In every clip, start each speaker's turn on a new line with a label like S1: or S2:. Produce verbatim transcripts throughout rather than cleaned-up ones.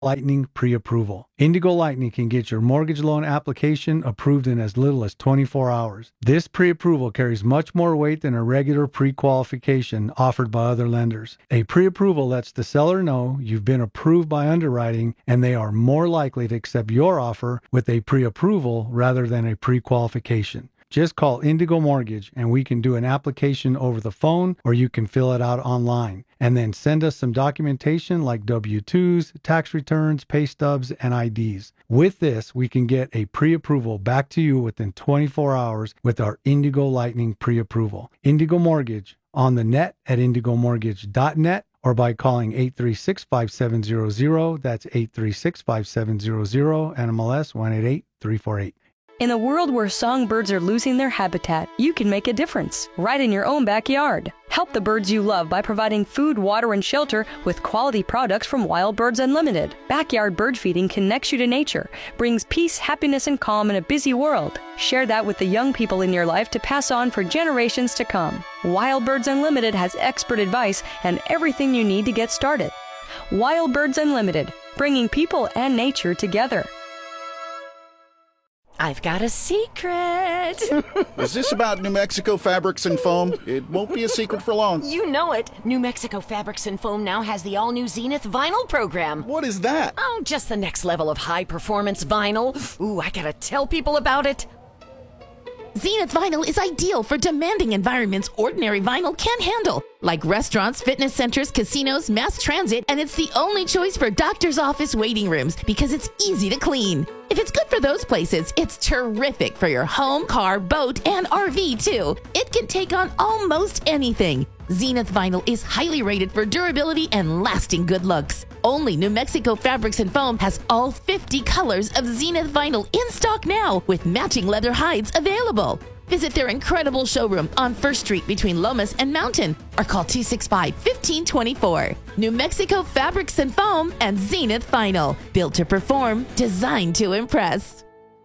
S1: Lightning pre-approval. Indigo Lightning can get your mortgage loan application approved in as little as twenty-four hours. This pre-approval carries much more weight than a regular pre-qualification offered by other lenders. A pre-approval lets the seller know you've been approved by underwriting and they are more likely to accept your offer with a pre-approval rather than a pre-qualification. Just call Indigo Mortgage and we can do an application over the phone or you can fill it out online. And then send us some documentation like W two's, tax returns, pay stubs, and I Ds. With this, we can get a pre-approval back to you within twenty-four hours with our Indigo Lightning pre-approval. Indigo Mortgage on the net at indigo mortgage dot net or by calling eight three six, five seven zero zero. That's eight three six, five seven zero zero, N M L S one eight eight, three four eight.
S2: In a world where songbirds are losing their habitat, you can make a difference right in your own backyard. Help the birds you love by providing food, water, and shelter with quality products from Wild Birds Unlimited. Backyard bird feeding connects you to nature, brings peace, happiness, and calm in a busy world. Share that with the young people in your life to pass on for generations to come. Wild Birds Unlimited has expert advice and everything you need to get started. Wild Birds Unlimited, bringing people and nature together.
S3: I've got a secret.
S4: Is this about New Mexico Fabrics and Foam? It won't be a secret for long.
S3: You know it. New Mexico Fabrics and Foam now has the all-new Zenith vinyl program.
S4: What is that?
S3: Oh, just the next level of high-performance vinyl. Ooh, I gotta tell people about it.
S5: Zenith vinyl is ideal for demanding environments ordinary vinyl can't handle, like restaurants, fitness centers, casinos, mass transit, and it's the only choice for doctor's office waiting rooms because it's easy to clean. If it's good for those places, it's terrific for your home, car, boat, and R V too. It can take on almost anything. Zenith vinyl is highly rated for durability and lasting good looks. Only New Mexico Fabrics and Foam has all fifty colors of Zenith vinyl in stock now with matching leather hides available. Visit their incredible showroom on First Street between Lomas and Mountain or call two six five, one five two four. New Mexico Fabrics and Foam and Zenith Vinyl. Built to perform, designed to impress.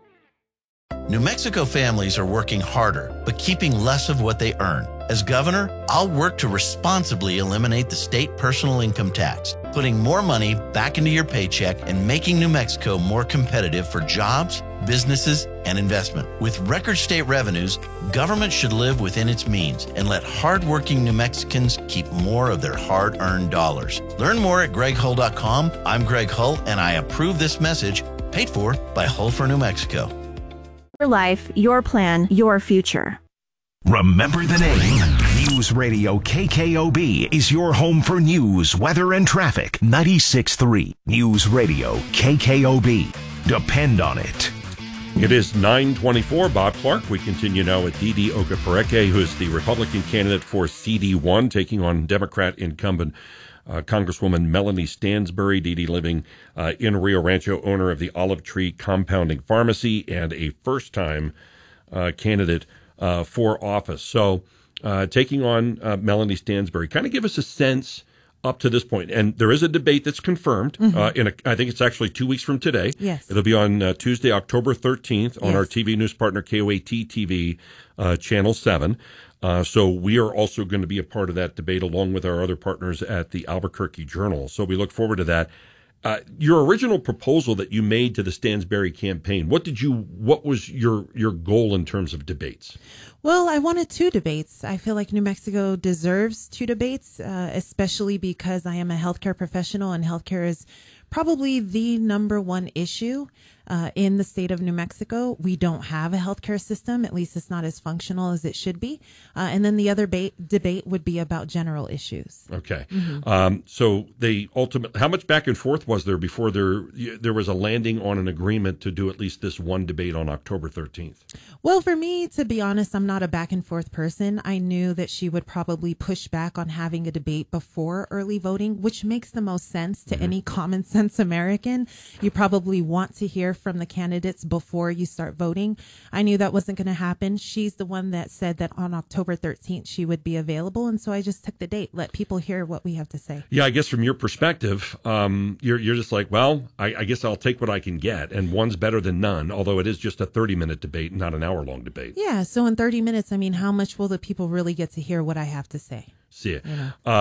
S6: New Mexico families are working harder, but keeping less of what they earn. As governor, I'll work to responsibly eliminate the state personal income tax, putting more money back into your paycheck and making New Mexico more competitive for jobs, businesses, and investment. With record state revenues, government should live within its means and let hardworking New Mexicans keep more of their hard-earned dollars. Learn more at greg hull dot com. I'm Greg Hull, and I approve this message, paid for by Hull for New Mexico.
S7: Your life, your plan, your future.
S8: Remember the name. News Radio K K O B is your home for news, weather, and traffic. ninety-six point three News Radio K K O B. Depend on it.
S9: It is nine twenty-four. Bob Clark. We continue now with Didi Okaporeke, who is the Republican candidate for C D one, taking on Democrat incumbent uh, Congresswoman Melanie Stansbury. Didi living uh, in Rio Rancho, owner of the Olive Tree Compounding Pharmacy, and a first-time uh, candidate uh, for office. So uh, taking on uh, Melanie Stansbury, kind of give us a sense up to this point. And there is a debate that's confirmed. Mm-hmm. uh, in a, I think it's actually two weeks from today.
S10: Yes.
S9: It'll be on uh, Tuesday, October thirteenth on
S10: yes.
S9: our T V news partner, K O A T T V, uh, Channel seven. Uh, so we are also going to be a part of that debate along with our other partners at the Albuquerque Journal. So we look forward to that. Uh, your original proposal that you made to the Stansbury campaign, what did you, what was your, your goal in terms of debates?
S10: Well, I wanted two debates. I feel like New Mexico deserves two debates, uh, especially because I am a healthcare professional and healthcare is probably the number one issue uh, in the state of New Mexico. We don't have a healthcare system. At least it's not as functional as it should be. Uh, and then the other ba- debate would be about general issues.
S9: Okay.
S10: Mm-hmm.
S9: Um, so they ultimately, how much back and forth was there before there there was a landing on an agreement to do at least this one debate on October thirteenth?
S10: Well, for me, to be honest, I'm not a back and forth person. I knew that she would probably push back on having a debate before early voting, which makes the most sense to mm-hmm. any common sense American. You probably want to hear from the candidates before you start voting. I knew that wasn't going to happen. She's the one that said that on October thirteenth she would be available, and so I just took the date. Let people hear what we have to say.
S9: Yeah, I guess from your perspective, um, you're you're just like, well, I, I guess I'll take what I can get, and one's better than none. Although it is just a thirty-minute debate, not an hour-long debate.
S10: Yeah. So in thirty minutes, I mean, how much will the people really get to hear what I have to say?
S9: See it.
S10: You know?
S9: Um,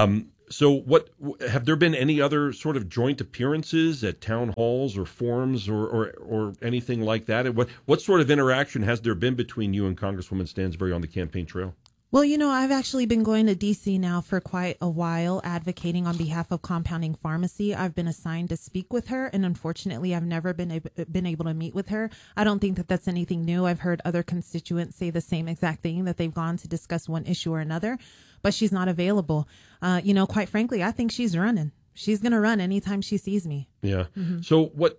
S9: So what have there been any other sort of joint appearances at town halls or forums or, or, or anything like that? And what, what sort of interaction has there been between you and Congresswoman Stansbury on the campaign trail?
S10: Well, you know, I've actually been going to D C now for quite a while, advocating on behalf of Compounding Pharmacy. I've been assigned to speak with her, and unfortunately, I've never been ab- been able to meet with her. I don't think that that's anything new. I've heard other constituents say the same exact thing, that they've gone to discuss one issue or another, but she's not available. Uh, you know, quite frankly, I think she's running. She's going to run anytime she sees me.
S9: Yeah.
S10: Mm-hmm.
S9: So what...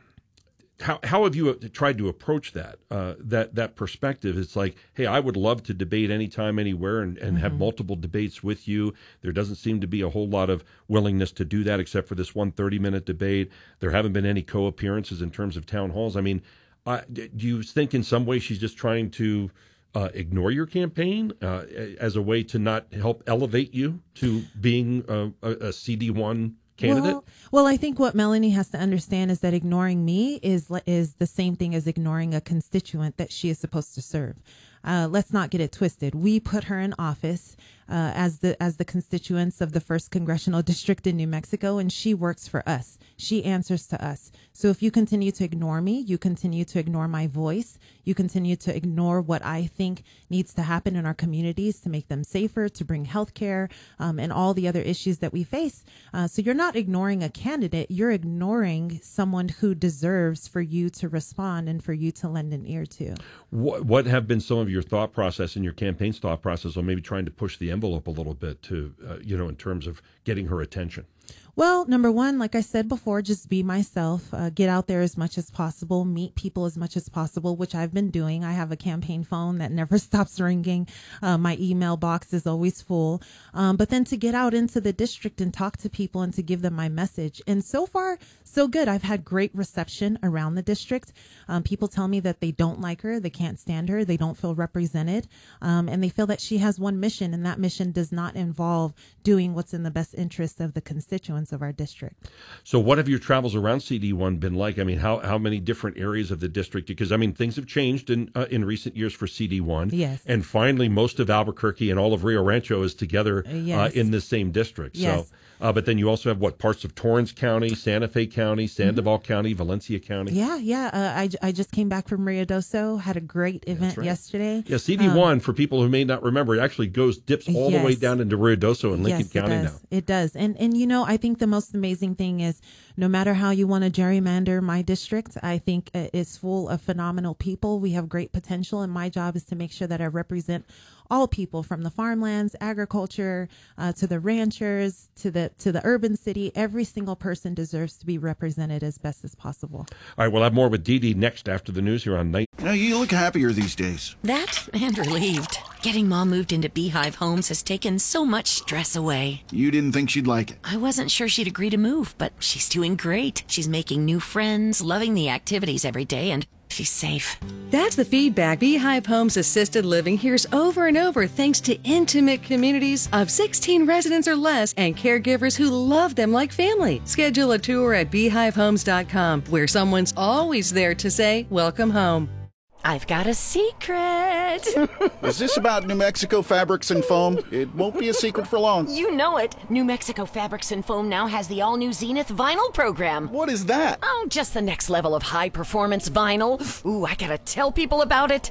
S9: How how have you tried to approach that uh, that that perspective? It's like, hey, I would love to debate anytime, anywhere, and, and mm-hmm. have multiple debates with you. There doesn't seem to be a whole lot of willingness to do that, except for this one thirty-minute debate. There haven't been any co-appearances in terms of town halls. I mean, uh, do you think in some way she's just trying to uh, ignore your campaign uh, as a way to not help elevate you to being a, a, a C D one candidate?
S10: Well, well, I think what Melanie has to understand is that ignoring me is is the same thing as ignoring a constituent that she is supposed to serve. Uh, let's not get it twisted. We put her in office uh, as the as the constituents of the first congressional district in New Mexico, and she works for us. She answers to us. So if you continue to ignore me, you continue to ignore my voice, you continue to ignore what I think needs to happen in our communities to make them safer, to bring health care, um, and all the other issues that we face. Uh, so you're not ignoring a candidate, you're ignoring someone who deserves for you to respond and for you to lend an ear to.
S9: What, what have been some of your thought process and your campaign's thought process on maybe trying to push the envelope a little bit to, uh, you know, in terms of getting her attention?
S10: Well, number one, like I said before, just be myself, uh, get out there as much as possible, meet people as much as possible, which I've been doing. I have a campaign phone that never stops ringing. Uh, my email box is always full. Um, but then to get out into the district and talk to people and to give them my message. And so far, so good. I've had great reception around the district. Um, people tell me that they don't like her, they can't stand her, they don't feel represented, um, and they feel that she has one mission, and that mission does not involve doing what's in the best interest of the constituents of our district.
S9: So what have your travels around C D one been like? I mean, how, how many different areas of the district? Because, I mean, things have changed in uh, in recent years for C D one.
S10: Yes.
S9: And finally, most of Albuquerque and all of Rio Rancho is together
S10: yes.
S9: uh, in the same district.
S10: Yes.
S9: So, uh, but then you also have, what, parts of Torrance County, Santa Fe County, Sandoval mm-hmm. County, Valencia County?
S10: Yeah, yeah. Uh, I, I just came back from Ruidoso, had a great event
S9: right.
S10: yesterday.
S9: Yeah, C D one, um, for people who may not remember, it actually goes, dips all
S10: yes.
S9: the way down into Ruidoso and Lincoln
S10: yes,
S9: County
S10: it does.
S9: now.
S10: It does. And, and, you know, I think the most amazing thing is no matter how you want to gerrymander my district, I think it's full of phenomenal people. We have great potential, and my job is to make sure that I represent all people, from the farmlands, agriculture, uh, to the ranchers, to the to the urban city. Every single person deserves to be represented as best as possible.
S9: All right, we'll have more with Dee Dee next after the news here on Night.
S4: You know, you look happier these days.
S3: That and relieved. Getting Mom moved into Beehive Homes has taken so much stress away.
S4: You didn't think she'd like it.
S3: I wasn't sure she'd agree to move, but she's doing great. She's making new friends, loving the activities every day, and she's safe.
S11: That's the feedback Beehive Homes Assisted Living hears over and over, thanks to intimate communities of sixteen residents or less and caregivers who love them like family. Schedule a tour at beehive homes dot com, where someone's always there to say, welcome home.
S3: I've got a secret.
S4: Is this about New Mexico Fabrics and Foam? It won't be a secret for long.
S3: You know it. New Mexico Fabrics and Foam now has the all-new Zenith vinyl program.
S4: What is that?
S3: Oh, just the next level of high-performance vinyl. Ooh, I gotta tell people about it.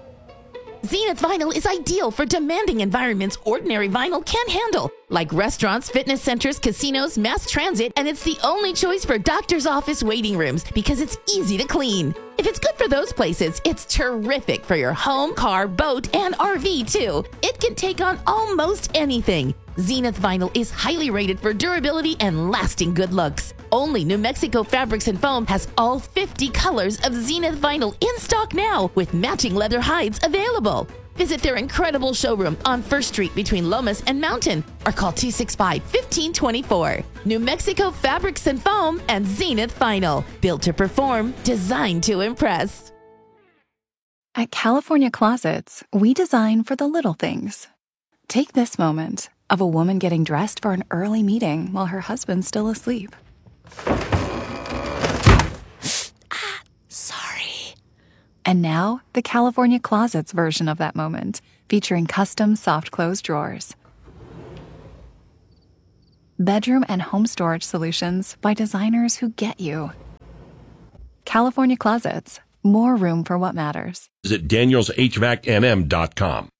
S5: Zenith Vinyl is ideal for demanding environments ordinary vinyl can't handle, like restaurants, fitness centers, casinos, mass transit, and it's the only choice for doctor's office waiting rooms because it's easy to clean. If it's good for those places, it's terrific for your home, car, boat, and R V too. It can take on almost anything. Zenith Vinyl is highly rated for durability and lasting good looks. Only New Mexico Fabrics and Foam has all fifty colors of Zenith Vinyl in stock now, with matching leather hides available. Visit their incredible showroom on First Street between Lomas and Mountain, or call two six five, one five two four. New Mexico Fabrics and Foam and Zenith Vinyl. Built to perform, designed to impress.
S12: At California Closets, we design for the little things. Take this moment of a woman getting dressed for an early meeting while her husband's still asleep.
S3: ah, sorry.
S12: And now, the California Closets version of that moment, featuring custom soft close drawers. bedroom and home storage solutions by designers who get you. California Closets. More room for what matters.
S9: Visit Daniels H V A C N M dot com.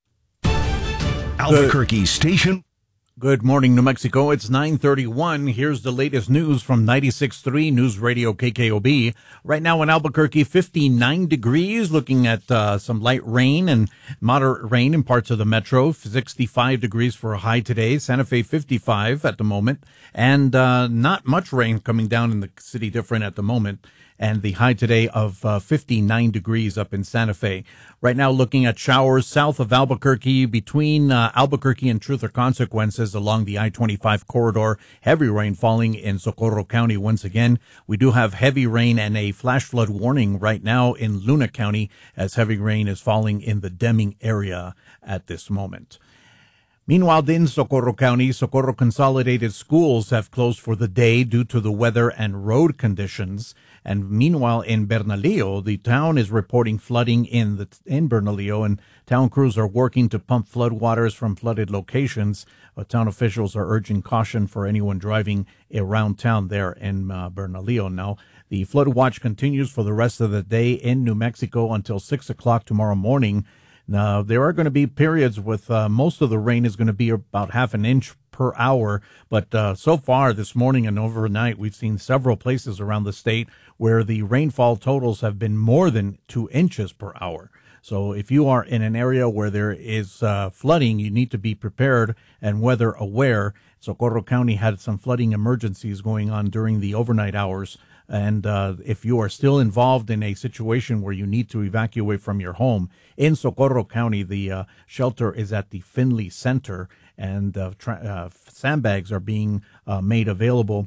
S8: Albuquerque Station.
S13: Good morning, New Mexico. It's nine thirty-one. Here's the latest news from ninety-six point three News Radio K K O B. Right now in Albuquerque, fifty-nine degrees, looking at uh, some light rain and moderate rain in parts of the metro. sixty-five degrees for a high today. Santa Fe, fifty-five at the moment. And uh, not much rain coming down in the city different at the moment. And the high today of uh, fifty-nine degrees up in Santa Fe. Right now looking at showers south of Albuquerque between uh, Albuquerque and Truth or Consequences along the I twenty-five corridor. Heavy rain falling in Socorro County once again. We do have heavy rain and a flash flood warning right now in Luna County as heavy rain is falling in the Deming area at this moment. Meanwhile, in Socorro County, Socorro Consolidated Schools have closed for the day due to the weather and road conditions. And meanwhile, in Bernalillo, the town is reporting flooding in the in Bernalillo, and town crews are working to pump flood waters from flooded locations. Uh, town officials are urging caution for anyone driving around town there in uh, Bernalillo. Now, the flood watch continues for the rest of the day in New Mexico until six o'clock tomorrow morning. Now, there are going to be periods with uh, most of the rain is going to be about half an inch per hour. But uh, so far this morning and overnight, we've seen several places around the state where the rainfall totals have been more than two inches per hour. So if you are in an area where there is uh, flooding, you need to be prepared and weather aware. Socorro County had some flooding emergencies going on during the overnight hours. And uh, if you are still involved in a situation where you need to evacuate from your home, in Socorro County, the uh, shelter is at the Finley Center, and uh, tra- uh, sandbags are being uh, made available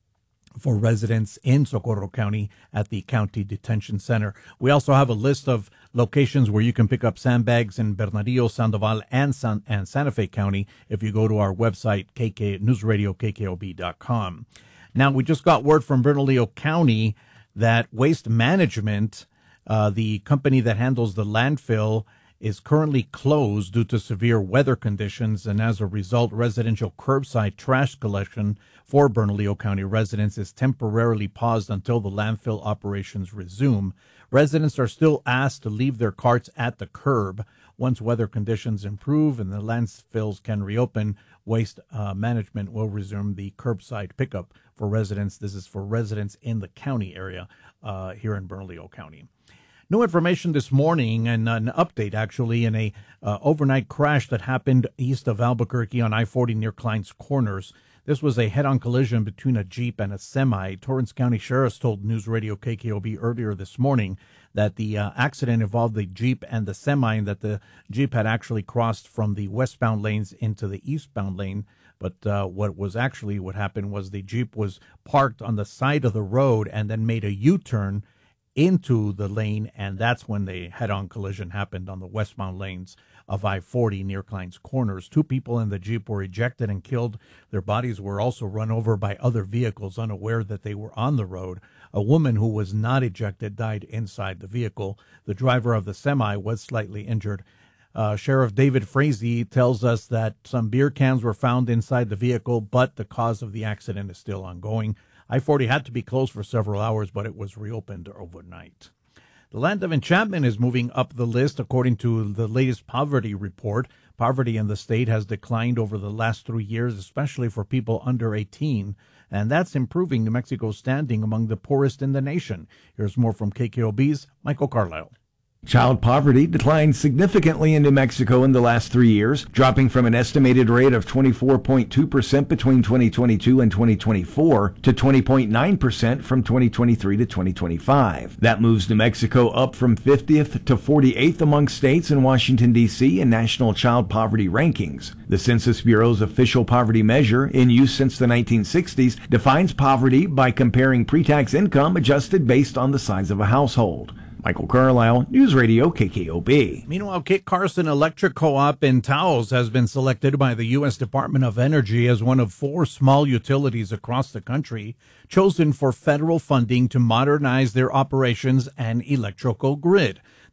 S13: for residents in Socorro County at the County Detention Center. We also have a list of locations where you can pick up sandbags in Bernalillo, Sandoval, and, San- and Santa Fe County if you go to our website, K K News Radio K K O B dot com. Now, we just got word from Bernalillo County that Waste Management, uh, the company that handles the landfill, is currently closed due to severe weather conditions. And as a result, residential curbside trash collection for Bernalillo County residents is temporarily paused until the landfill operations resume. Residents are still asked to leave their carts at the curb. Once weather conditions improve and the landfills can reopen, Waste uh, Management will resume the curbside pickup for residents. This is for residents in the county area uh, here in Bernalillo County. New information this morning, and an update actually, in a uh, overnight crash that happened east of Albuquerque on I forty near Klein's Corners. This was a head-on collision between a Jeep and a semi. Torrance County Sheriff's told News Radio K K O B earlier this morning that the uh, accident involved the Jeep and the semi, and that the Jeep had actually crossed from the westbound lanes into the eastbound lane. But uh, what was actually what happened was the Jeep was parked on the side of the road and then made a U-turn into the lane, and that's when the head-on collision happened on the westbound lanes of I forty near Klein's Corners. Two people in the Jeep were ejected and killed. Their bodies were also run over by other vehicles, unaware that they were on the road. A woman who was not ejected died inside the vehicle. The driver of the semi was slightly injured. Uh, Sheriff David Frazee tells us that some beer cans were found inside the vehicle, but the cause of the accident is still ongoing. I forty had to be closed for several hours, but it was reopened overnight. The Land of Enchantment is moving up the list according to the latest poverty report. Poverty in the state has declined over the last three years, especially for people under eighteen, and that's improving New Mexico's standing among the poorest in the nation. Here's more from K K O B's Michael Carlisle.
S14: Child poverty declined significantly in New Mexico in the last three years, dropping from an estimated rate of twenty-four point two percent between twenty twenty-two and twenty twenty-four to twenty point nine percent from twenty twenty-three to twenty twenty-five. That moves New Mexico up from fiftieth to forty-eighth among states in Washington, D C in national child poverty rankings. The Census Bureau's official poverty measure, in use since the nineteen sixties, defines poverty by comparing pre-tax income adjusted based on the size of a household. Michael Carlisle, News Radio K K O B.
S13: Meanwhile, Kit Carson Electric Co-op in Taos has been selected by the U S Department of Energy as one of four small utilities across the country chosen for federal funding to modernize their operations and electrical grid.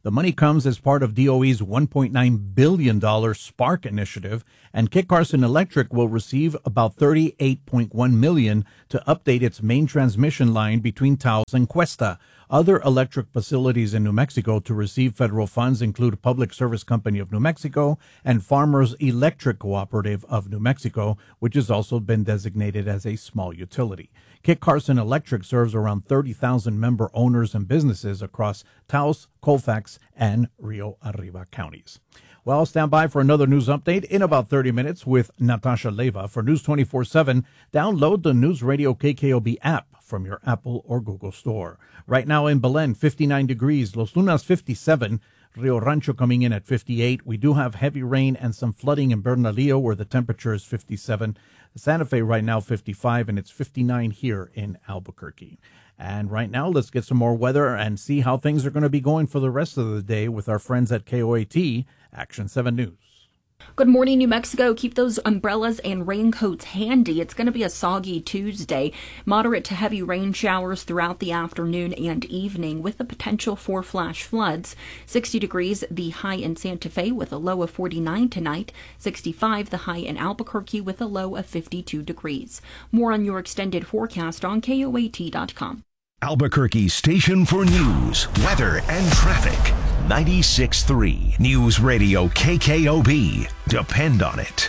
S13: The money comes as part of D O E's one point nine billion dollars Spark initiative, and Kit Carson Electric will receive about thirty-eight point one million dollars to update its main transmission line between Taos and Cuesta. Other electric facilities in New Mexico to receive federal funds include Public Service Company of New Mexico and Farmers Electric Cooperative of New Mexico, which has also been designated as a small utility. Kit Carson Electric serves around thirty thousand member owners and businesses across Taos, Colfax, and Rio Arriba counties. Well, stand by for another news update in about thirty minutes with Natasha Leva. For News twenty-four seven, download the News Radio K K O B app from your Apple or Google store. Right now in Belen, fifty-nine degrees. Los Lunas, fifty-seven. Rio Rancho coming in at fifty-eight. We do have heavy rain and some flooding in Bernalillo where the temperature is fifty-seven. Santa Fe right now fifty-five, and it's fifty-nine here in Albuquerque. And right now, let's get some more weather and see how things are going to be going for the rest of the day with our friends at K O A T Action seven News.
S15: Good morning, New Mexico. Keep those umbrellas and raincoats handy. It's going to be a soggy Tuesday. Moderate to heavy rain showers throughout the afternoon and evening with the potential for flash floods. sixty degrees, the high in Santa Fe with a low of forty-nine tonight. sixty-five, the high in Albuquerque with a low of fifty-two degrees. More on your extended forecast on K O A T dot com.
S8: Albuquerque Station for News, Weather, and Traffic. ninety-six point three News Radio K K O B. Depend on it.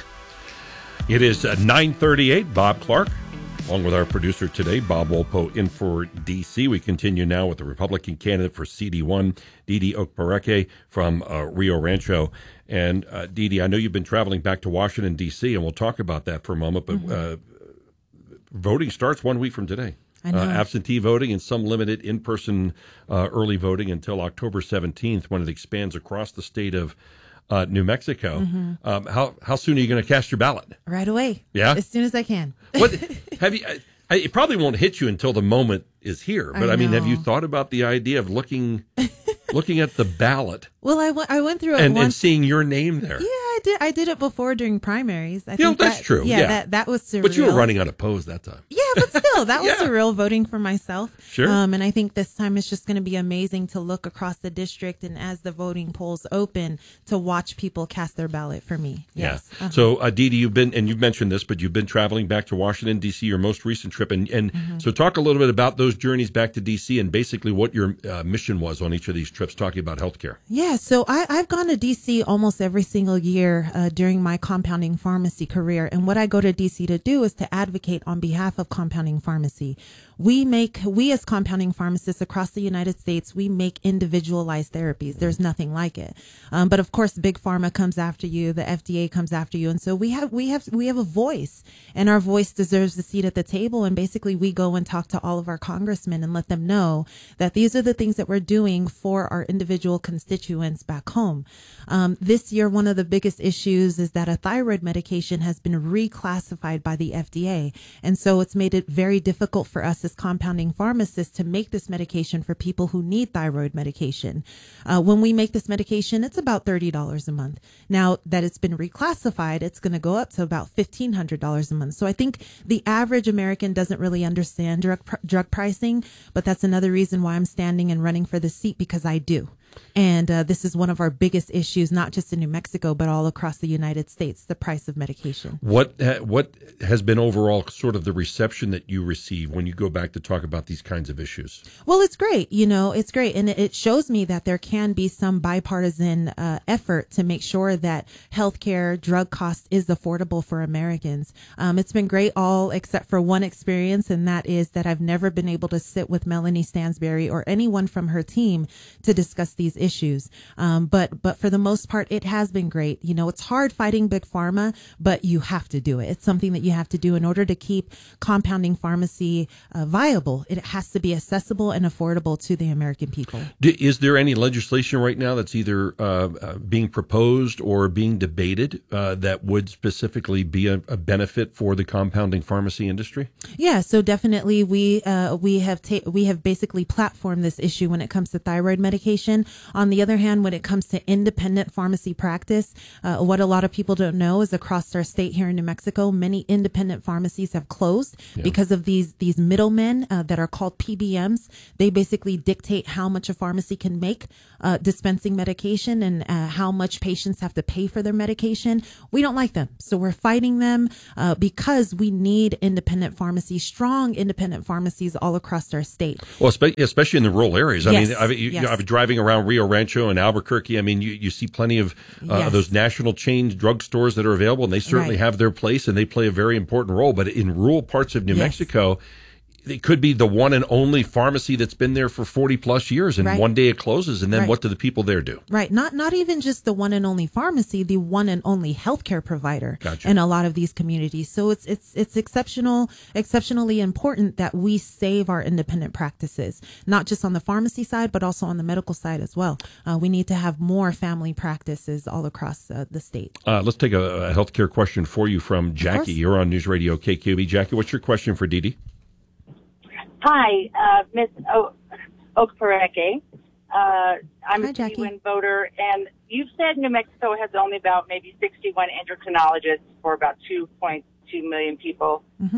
S9: It is uh, nine thirty-eight. Bob Clark, along with our producer today, Bob Wolpo, in for D C. We continue now with the Republican candidate for C D one, Didi Okporeke from uh, Rio Rancho. And uh, Didi, I know you've been traveling back to Washington, D C, and we'll talk about that for a moment. But mm-hmm. uh, voting starts one week from today. Uh, absentee voting and some limited in-person uh, early voting until October seventeenth when it expands across the state of uh, New Mexico. Mm-hmm. Um, how how soon are you going to cast your ballot?
S10: Right away.
S9: Yeah?
S10: As soon as I can.
S9: What have you? I, I, it probably won't hit you until the moment is here. But I, I mean, have you thought about the idea of looking looking at the ballot?
S10: Well, I, w- I went through it
S9: and,
S10: once.
S9: and seeing your name there.
S10: Yeah, I did. I did it before during primaries. I
S9: yeah,
S10: think
S9: that's
S10: that,
S9: true.
S10: Yeah,
S9: yeah,
S10: that that was surreal.
S9: But you were running unopposed that time.
S10: Yeah, but still, that was
S9: yeah.
S10: surreal voting for myself.
S9: Sure.
S10: Um, and I think this time it's just going to be amazing to look across the district and as the voting polls open to watch people cast their ballot for me. Yes.
S9: Yeah.
S10: Uh-huh.
S9: So, uh, Didi, you've been, and you've mentioned this, but you've been traveling back to Washington, D C, your most recent trip. And, and mm-hmm. so talk a little bit about those journeys back to D C and basically what your uh, mission was on each of these trips, talking about healthcare.
S10: Yeah. So I, I've gone to D C almost every single year uh, during my compounding pharmacy career. And what I go to D C to do is to advocate on behalf of compounding pharmacy. We make, we as compounding pharmacists across the United States, we make individualized therapies. There's nothing like it. Um, but of course, Big Pharma comes after you. The F D A comes after you. And so we have, we have, we have a voice, and our voice deserves a seat at the table. And basically we go and talk to all of our congressmen and let them know that these are the things that we're doing for our individual constituents back home. Um, this year, one of the biggest issues is that a thyroid medication has been reclassified by the F D A. And so it's made it very difficult for us as compounding pharmacists to make this medication for people who need thyroid medication. Uh, when we make this medication, it's about thirty dollars a month. Now that it's been reclassified, it's going to go up to about fifteen hundred dollars a month. So I think the average American doesn't really understand drug, pr- drug pricing, but that's another reason why I'm standing and running for the seat, because I do. And uh, this is one of our biggest issues, not just in New Mexico, but all across the United States, the price of medication.
S9: What uh, what has been overall sort of the reception that you receive when you go back to talk about these kinds of issues?
S10: Well, it's great. You know, it's great. And it shows me that there can be some bipartisan uh, effort to make sure that healthcare, drug cost is affordable for Americans. Um, it's been great all except for one experience, and that is that I've never been able to sit with Melanie Stansberry or anyone from her team to discuss these issues. Um, but, but for the most part, it has been great. You know, it's hard fighting Big Pharma, but you have to do it. It's something that you have to do in order to keep compounding pharmacy uh, viable. It has to be accessible and affordable to the American people.
S9: Is there any legislation right now that's either uh, uh, being proposed or being debated uh, that would specifically be a, a benefit for the compounding pharmacy industry?
S10: Yeah, so definitely we uh, we have ta- we have basically platformed this issue when it comes to thyroid medication. On the other hand, when it comes to independent pharmacy practice, uh, what a lot of people don't know is across our state here in New Mexico, many independent pharmacies have closed yeah. because of these these middlemen uh, that are called P B Ms. They basically dictate how much a pharmacy can make uh, dispensing medication and uh, how much patients have to pay for their medication. We don't like them, so we're fighting them uh, because we need independent pharmacies, strong independent pharmacies all across our state.
S9: Well, especially in the rural areas. I
S10: yes.
S9: mean, I mean, you,
S10: yes.
S9: you know, I've been driving around Rio Rancho and Albuquerque. I mean, you, you see plenty of uh, yes. those national chain drugstores that are available, and they certainly
S10: right.
S9: have their place, and they play a very important role. But in rural parts of New
S10: yes.
S9: Mexico, it could be the one and only pharmacy that's been there for forty plus years, and
S10: right.
S9: one day it closes, and then
S10: right.
S9: what do the people there do?
S10: Right. Not not even just the one and only pharmacy, the one and only healthcare provider
S9: gotcha.
S10: in a lot of these communities. So it's it's it's exceptional, exceptionally important that we save our independent practices, not just on the pharmacy side, but also on the medical side as well. Uh, we need to have more family practices all across uh, the state.
S9: Uh, let's take a, a healthcare question for you from Jackie. You're on News Radio K K O B. Jackie, what's your question for Dee Dee?
S16: Hi, uh, Miss o- Okpareke. Uh, I'm
S10: Hi,
S16: a
S10: Jackie.
S16: T W I N voter, and you've said New Mexico has only about maybe sixty-one endocrinologists for about two point two million people.
S10: Mm-hmm.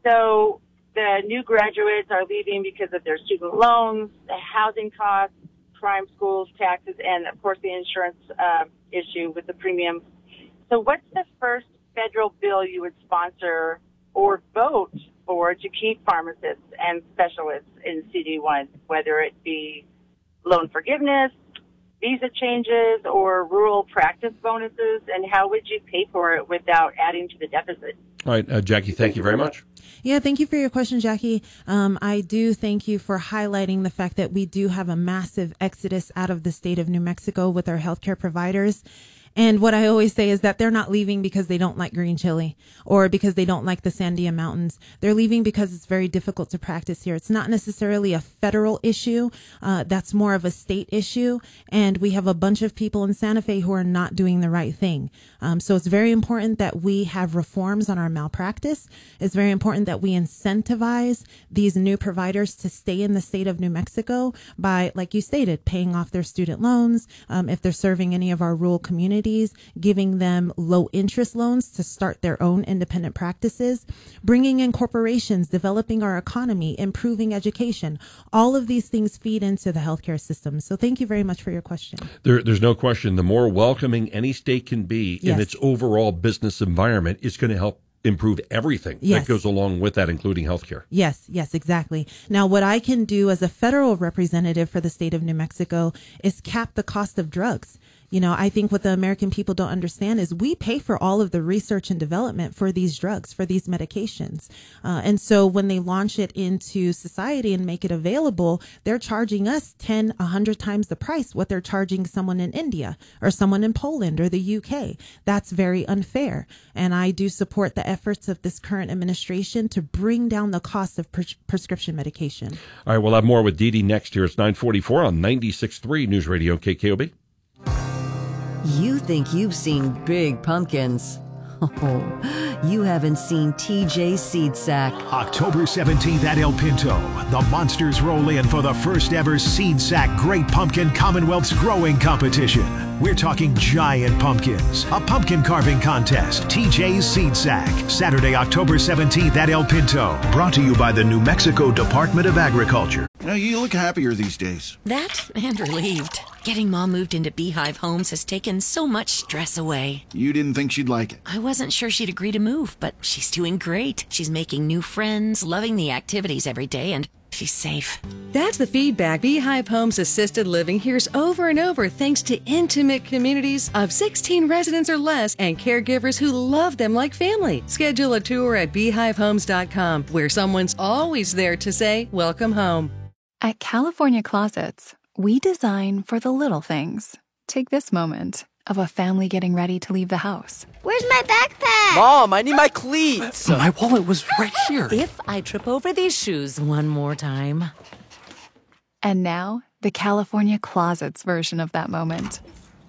S16: So the new graduates are leaving because of their student loans, the housing costs, crime schools, taxes, and, of course, the insurance uh, issue with the premiums. So what's the first federal bill you would sponsor or vote for to keep pharmacists and specialists in C D one, whether it be loan forgiveness, visa changes, or rural practice bonuses, and how would you pay for it without adding to the deficit?
S9: All right, uh, Jackie, thank you very much.
S10: Yeah, thank you for your question, Jackie. Um, I do thank you for highlighting the fact that we do have a massive exodus out of the state of New Mexico with our healthcare providers. And what I always say is that they're not leaving because they don't like green chili or because they don't like the Sandia Mountains. They're leaving because it's very difficult to practice here. It's not necessarily a federal issue. Uh, that's more of a state issue. And we have a bunch of people in Santa Fe who are not doing the right thing. Um, so it's very important that we have reforms on our malpractice. It's very important that we incentivize these new providers to stay in the state of New Mexico by, like you stated, paying off their student loans. Um, if they're serving any of our rural communities, giving them low interest loans to start their own independent practices, bringing in corporations, developing our economy, improving education. All of these things feed into the healthcare system. So thank you very much for your question.
S9: There, there's no question. The more welcoming any state can be
S10: yes.
S9: in its overall business environment is going to help improve everything
S10: yes.
S9: that goes along with that, including healthcare.
S10: Yes, yes, exactly. Now, what I can do as a federal representative for the state of New Mexico is cap the cost of drugs. You know, I think what the American people don't understand is we pay for all of the research and development for these drugs, for these medications. Uh, and so when they launch it into society and make it available, they're charging us ten, a hundred times the price what they're charging someone in India or someone in Poland or the U K. That's very unfair. And I do support the efforts of this current administration to bring down the cost of pres- prescription medication.
S9: All right, we'll have more with Dee Dee next here. It's nine forty-four on ninety-six point three News Radio K K O B.
S17: You think you've seen big pumpkins. Oh, you haven't seen T J Seed Sack.
S8: October seventeenth at El Pinto, the Monsters roll in for the first ever Seed Sack Great Pumpkin Commonwealth's Growing Competition. We're talking giant pumpkins, a pumpkin carving contest, T J's Seed Sack, Saturday, October seventeenth at El Pinto. Brought to you by the New Mexico Department of Agriculture.
S4: You know, you look happier these days.
S3: That and relieved. Getting Mom moved into Beehive Homes has taken so much stress away.
S4: You didn't think she'd like it.
S3: I wasn't sure she'd agree to move, but she's doing great. She's making new friends, loving the activities every day, and she's safe.
S11: That's the feedback Beehive Homes Assisted Living hears over and over thanks to intimate communities of sixteen residents or less and caregivers who love them like family. Schedule a tour at beehive homes dot com where someone's always there to say, welcome home.
S12: At California Closets, we design for the little things. Take this moment of a family getting ready to leave the house.
S18: Where's my backpack?
S19: Mom, I need my cleats.
S20: My wallet was right here.
S21: If I trip over these shoes one more time.
S12: And now, the California Closets version of that moment.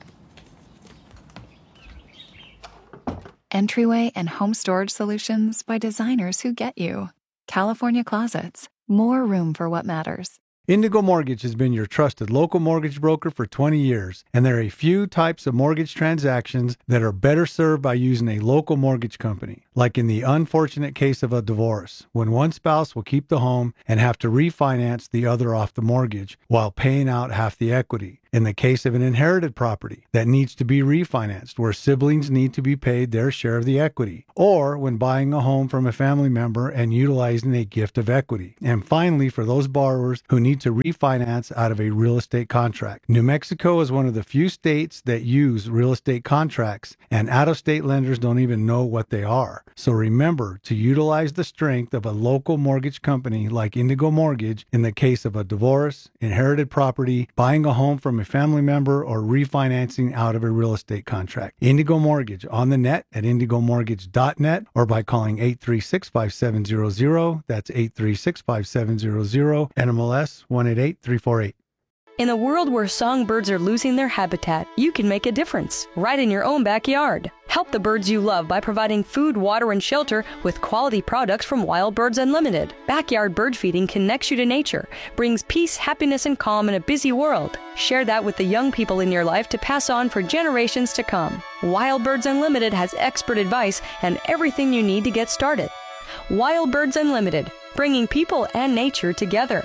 S12: Entryway and home storage solutions by designers who get you. California Closets. More room for what matters.
S1: Indigo Mortgage has been your trusted local mortgage broker for twenty years, and there are a few types of mortgage transactions that are better served by using a local mortgage company, like in the unfortunate case of a divorce, when one spouse will keep the home and have to refinance the other off the mortgage while paying out half the equity. In the case of an inherited property that needs to be refinanced, where siblings need to be paid their share of the equity, or when buying a home from a family member and utilizing a gift of equity. And finally, for those borrowers who need to refinance out of a real estate contract. New Mexico is one of the few states that use real estate contracts, and out-of-state lenders don't even know what they are. So remember to utilize the strength of a local mortgage company like Indigo Mortgage in the case of a divorce, inherited property, buying a home from a family member, or refinancing out of a real estate contract. Indigo Mortgage on the net at indigo mortgage dot net or by calling eight three six, five seven zero zero. That's eight three six, five seven zero zero. N M L S one eight eight three four eight.
S2: In a world where songbirds are losing their habitat, you can make a difference right in your own backyard. Help the birds you love by providing food, water, and shelter with quality products from Wild Birds Unlimited. Backyard bird feeding connects you to nature, brings peace, happiness, and calm in a busy world. Share that with the young people in your life to pass on for generations to come. Wild Birds Unlimited has expert advice and everything you need to get started. Wild Birds Unlimited, bringing people and nature together.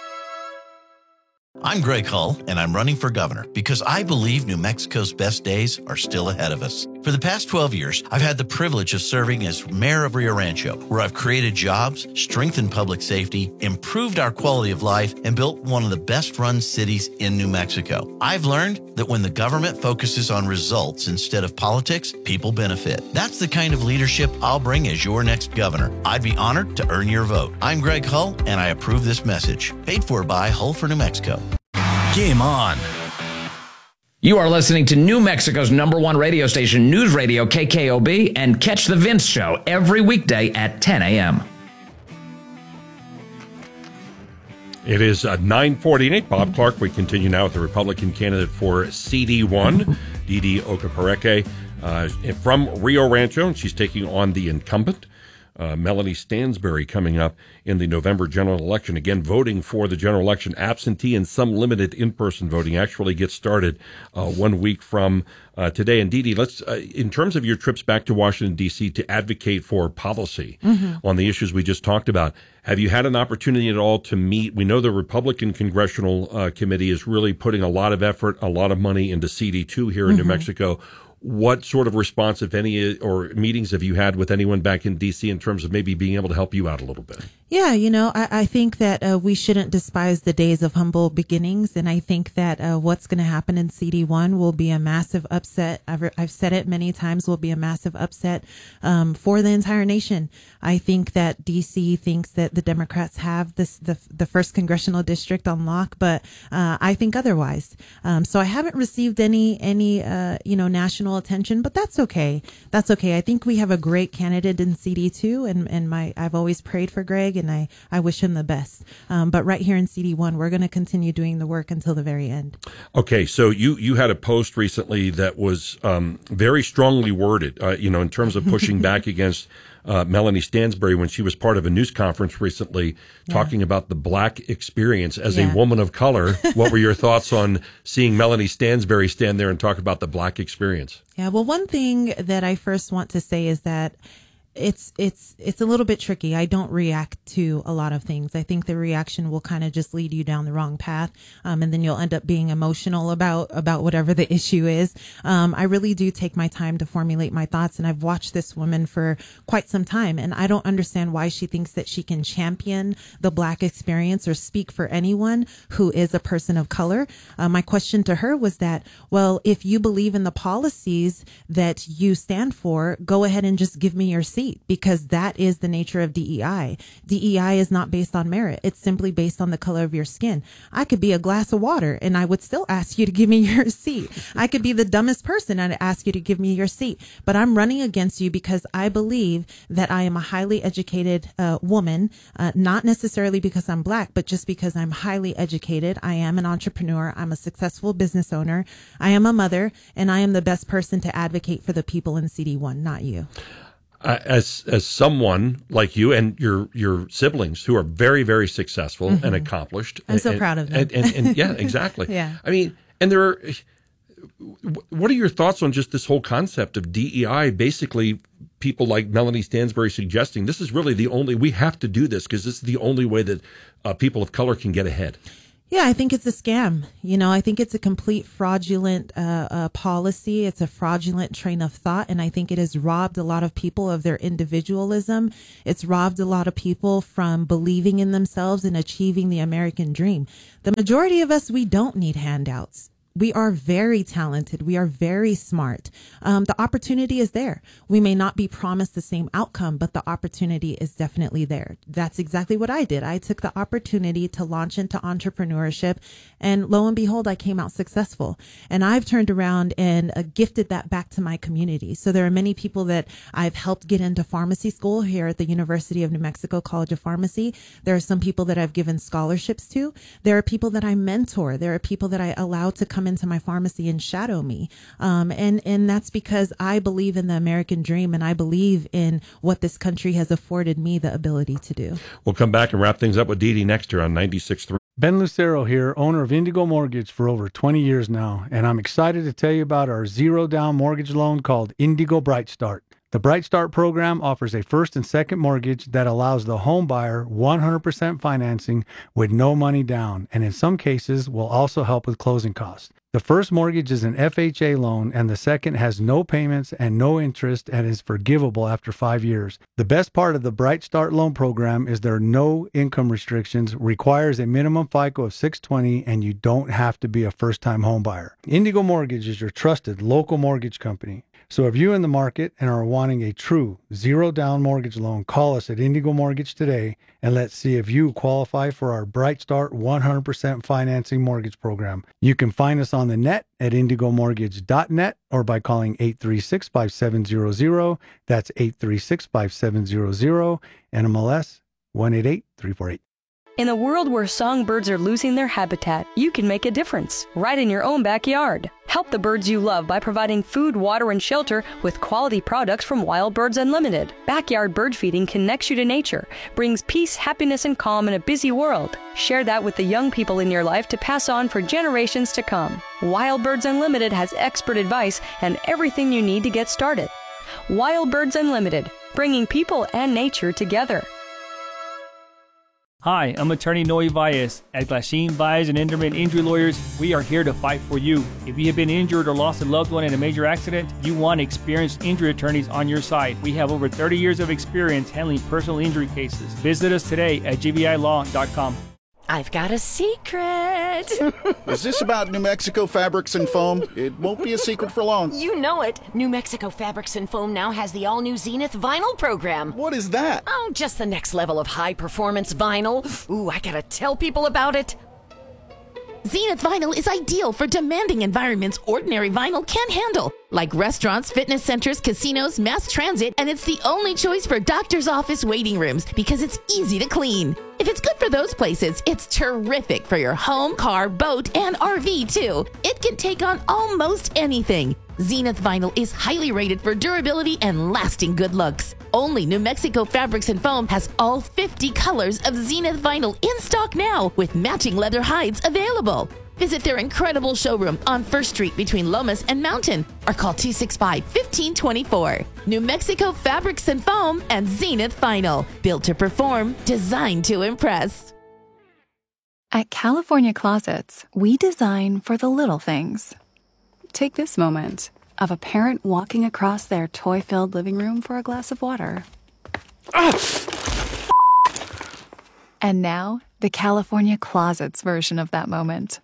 S6: I'm Greg Hull, and I'm running for governor because I believe New Mexico's best days are still ahead of us. For the past twelve years, I've had the privilege of serving as mayor of Rio Rancho, where I've created jobs, strengthened public safety, improved our quality of life, and built one of the best-run cities in New Mexico. I've learned that when the government focuses on results instead of politics, people benefit. That's the kind of leadership I'll bring as your next governor. I'd be honored to earn your vote. I'm Greg Hull, and I approve this message. Paid for by Hull for New Mexico.
S18: Game on. You are listening to New Mexico's number one radio station, News Radio K K O B, and catch The Vince Show every weekday at ten a.m.
S9: It is uh, nine forty-eight. Bob Clark. We continue now with the Republican candidate for C D one, Didi Ocapareque, uh, from Rio Rancho, and she's taking on the incumbent, Uh, Melanie Stansbury, coming up in the November general election. Again, voting for the general election, absentee and some limited in-person voting, actually gets started uh, one week from uh, today. And Didi, let's, uh, in terms of your trips back to Washington, D C to advocate for policy mm-hmm. on the issues we just talked about, have you had an opportunity at all to meet? We know the Republican Congressional uh, Committee is really putting a lot of effort, a lot of money into C D two here in mm-hmm. New Mexico. What sort of response, if any, or meetings have you had with anyone back in D C in terms of maybe being able to help you out a little bit?
S10: Yeah, you know, I, I think that uh, we shouldn't despise the days of humble beginnings. And I think that uh, what's going to happen in C D one will be a massive upset. I've, I've said it many times, will be a massive upset um, for the entire nation. I think that D C thinks that the Democrats have this the, the first congressional district on lock, but uh, I think otherwise. Um, so I haven't received any, any uh, you know, national attention, but that's okay. That's okay. I think we have a great candidate in C D two, and, and my I've always prayed for Greg, and I, I wish him the best. Um, but right here in C D one, we're going to continue doing the work until the very end.
S9: Okay, so you, you had a post recently that was um, very strongly worded, uh, you know, in terms of pushing back against Uh, Melanie Stansbury when she was part of a news conference recently yeah. talking about the black experience as yeah. a woman of color. What were your thoughts on seeing Melanie Stansbury stand there and talk about the black experience?
S10: Yeah, well, one thing that I first want to say is that it's it's it's a little bit tricky. I don't react to a lot of things. I think the reaction will kind of just lead you down the wrong path, um, and then you'll end up being emotional about about whatever the issue is. Um, I really do take my time to formulate my thoughts, and I've watched this woman for quite some time, and I don't understand why she thinks that she can champion the black experience or speak for anyone who is a person of color. Uh, my question to her was that, well, if you believe in the policies that you stand for, go ahead and just give me your seat. Because that is the nature of D E I. D E I is not based on merit. It's simply based on the color of your skin. I could be a glass of water and I would still ask you to give me your seat. I could be the dumbest person and I'd ask you to give me your seat. But I'm running against you because I believe that I am a highly educated uh, woman, uh, not necessarily because I'm black, but just because I'm highly educated. I am an entrepreneur. I'm a successful business owner. I am a mother, and I am the best person to advocate for the people in C D one, not you.
S9: uh, as as someone like you and your your siblings who are very, very successful mm-hmm. and accomplished.
S10: I'm so
S9: and,
S10: proud of them.
S9: And, and, and, and yeah, exactly.
S10: yeah.
S9: I mean, and there are, what are your thoughts on just this whole concept of D E I? Basically, people like Melanie Stansbury suggesting this is really the only, we have to do this because this is the only way that uh, people of color can get ahead.
S10: Yeah, I think it's a scam. You know, I think it's a complete fraudulent uh, uh, policy. It's a fraudulent train of thought. And I think it has robbed a lot of people of their individualism. It's robbed a lot of people from believing in themselves and achieving the American dream. The majority of us, we don't need handouts. We are very talented. We are very smart. Um, the opportunity is there. We may not be promised the same outcome, but the opportunity is definitely there. That's exactly what I did. I took the opportunity to launch into entrepreneurship, and lo and behold, I came out successful. And I've turned around and uh, gifted that back to my community. So there are many people that I've helped get into pharmacy school here at the University of New Mexico College of Pharmacy. There are some people that I've given scholarships to. There are people that I mentor. There are people that I allow to come into my pharmacy and shadow me. Um, and, and that's because I believe in the American dream, and I believe in what this country has afforded me the ability to do.
S9: We'll come back and wrap things up with Dee Dee next year on ninety-six point three.
S1: Ben Lucero here, owner of Indigo Mortgage for over twenty years now, and I'm excited to tell you about our zero down mortgage loan called Indigo Bright Start. The Bright Start program offers a first and second mortgage that allows the home buyer one hundred percent financing with no money down, and in some cases will also help with closing costs. The first mortgage is an F H A loan, and the second has no payments and no interest and is forgivable after five years. The best part of the Bright Start loan program is there are no income restrictions, requires a minimum FICO of six twenty, and you don't have to be a first-time home buyer. Indigo Mortgage is your trusted local mortgage company. So if you're in the market and are wanting a true zero-down mortgage loan, call us at Indigo Mortgage today, and let's see if you qualify for our Bright Start one hundred percent financing mortgage program. You can find us on the net at indigo mortgage dot net or by calling eight three six, five seven zero zero. That's eight three six, five seven zero zero, N M L S one eight eight three four eight.
S2: In a world where songbirds are losing their habitat, you can make a difference right in your own backyard. Help the birds you love by providing food, water, and shelter with quality products from Wild Birds Unlimited. Backyard bird feeding connects you to nature, brings peace, happiness, and calm in a busy world. Share that with the young people in your life to pass on for generations to come. Wild Birds Unlimited has expert advice and everything you need to get started. Wild Birds Unlimited, bringing people and nature together.
S20: Hi, I'm attorney Noe Valles. At Glasheen, Valles and Enderman Injury Lawyers, we are here to fight for you. If you have been injured or lost a loved one in a major accident, you want experienced injury attorneys on your side. We have over thirty years of experience handling personal injury cases. Visit us today at G V I law dot com.
S21: I've got a secret.
S4: Is this about New Mexico Fabrics and Foam? It won't be a secret for long.
S21: You know it. New Mexico Fabrics and Foam now has the all-new Zenith vinyl program.
S4: What is that?
S21: Oh, just the next level of high-performance vinyl. Ooh, I gotta tell people about it.
S5: Zenith Vinyl is ideal for demanding environments ordinary vinyl can't handle, like restaurants, fitness centers, casinos, mass transit, and it's the only choice for doctor's office waiting rooms because it's easy to clean. If it's good for those places, it's terrific for your home, car, boat, and R V too. It can take on almost anything. Zenith Vinyl is highly rated for durability and lasting good looks. Only New Mexico Fabrics and Foam has all fifty colors of Zenith Vinyl in stock now with matching leather hides available. Visit their incredible showroom on First Street between Lomas and Mountain or call two six five, one five two four. New Mexico Fabrics and Foam and Zenith Vinyl. Built to perform, designed to impress.
S12: At California Closets, we design for the little things. Take this moment of a parent walking across their toy-filled living room for a glass of water. And now, the California Closets version of that moment.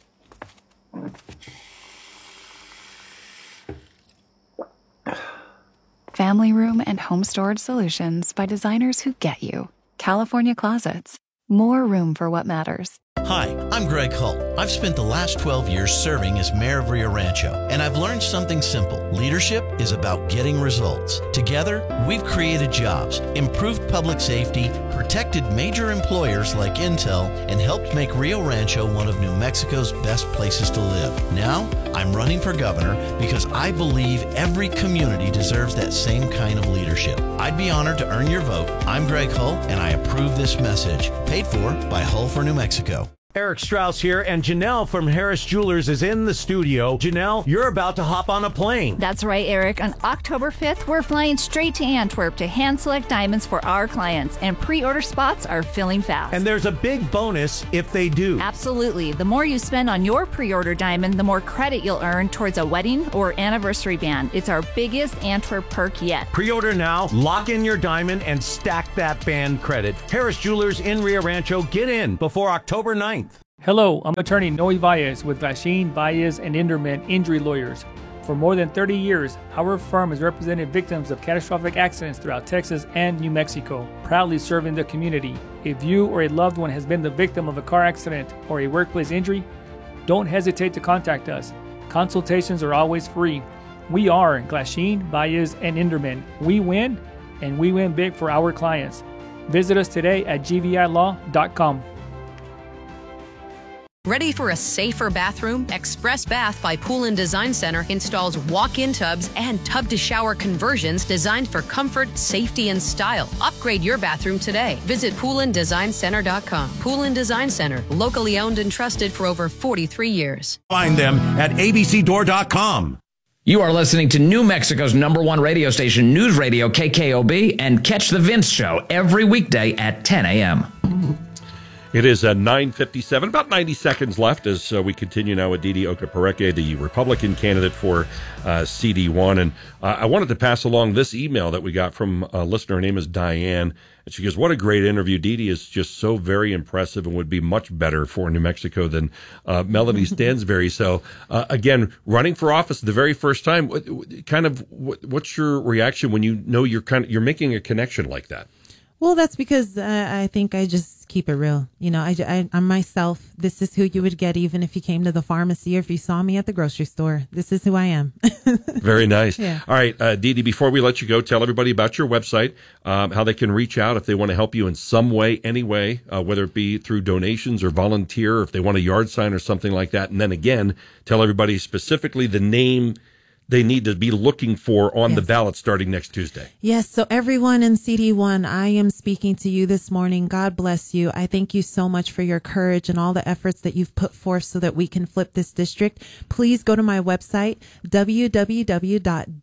S12: Family room and home storage solutions by designers who get you. California Closets. More room for what matters.
S6: Hi, I'm Greg Hull. I've spent the last twelve years serving as mayor of Rio Rancho, and I've learned something simple. Leadership is about getting results. Together, we've created jobs, improved public safety, protected major employers like Intel, and helped make Rio Rancho one of New Mexico's best places to live. Now, I'm running for governor because I believe every community deserves that same kind of leadership. I'd be honored to earn your vote. I'm Greg Hull, and I approve this message. Paid for by Hull for New Mexico.
S7: Eric Strauss here, and Janelle from Harris Jewelers is in the studio. Janelle, you're about to hop on a plane.
S22: That's right, Eric. On October fifth, we're flying straight to Antwerp to hand-select diamonds for our clients, and pre-order spots are filling fast.
S7: And there's a big bonus if they do.
S22: Absolutely. The more you spend on your pre-order diamond, the more credit you'll earn towards a wedding or anniversary band. It's our biggest Antwerp perk yet.
S7: Pre-order now, lock in your diamond, and stack that band credit. Harris Jewelers in Rio Rancho. Get in before October ninth.
S20: Hello, I'm attorney Noe Valles with Glasheen, Valles, and Inderman Injury Lawyers. For more than thirty years, our firm has represented victims of catastrophic accidents throughout Texas and New Mexico, proudly serving the community. If you or a loved one has been the victim of a car accident or a workplace injury, don't hesitate to contact us. Consultations are always free. We are Glasheen, Valles, and Inderman. We win, and we win big for our clients. Visit us today at g v i law dot com.
S23: Ready for a safer bathroom? Express Bath by Pool and Design Center installs walk-in tubs and tub-to-shower conversions designed for comfort, safety, and style. Upgrade your bathroom today. Visit pool and design center dot com. Pool and Design Center, locally owned and trusted for over forty-three years.
S7: Find them at a b c door dot com.
S18: You are listening to New Mexico's number one radio station, News Radio K K O B, and catch the Vince Show every weekday at ten a.m.
S9: It is uh, nine fifty-seven, about ninety seconds left as uh, we continue now with Didi Ocapareque, the Republican candidate for uh, C D one. And uh, I wanted to pass along this email that we got from a listener. Her name is Diane. And she goes, what a great interview. Didi is just so very impressive and would be much better for New Mexico than uh, Melanie Stansberry. So, uh, again, running for office the very first time, what, kind of what, what's your reaction when you know you're kind of you're making a connection like that?
S10: Well, that's because uh, I think I just keep it real. You know, I, I, I'm myself. This is who you would get even if you came to the pharmacy or if you saw me at the grocery store. This is who I am.
S9: Very nice.
S10: Yeah.
S9: All right, uh, Didi, before we let you go, tell everybody about your website, um, how they can reach out if they want to help you in some way, any way, uh, whether it be through donations or volunteer, or if they want a yard sign or something like that. And then again, tell everybody specifically the name they need to be looking for on yes. the ballot starting next Tuesday.
S10: Yes. So everyone in C D one, I am speaking to you this morning. God bless you. I thank you so much for your courage and all the efforts that you've put forth so that we can flip this district. Please go to my website, w w w dot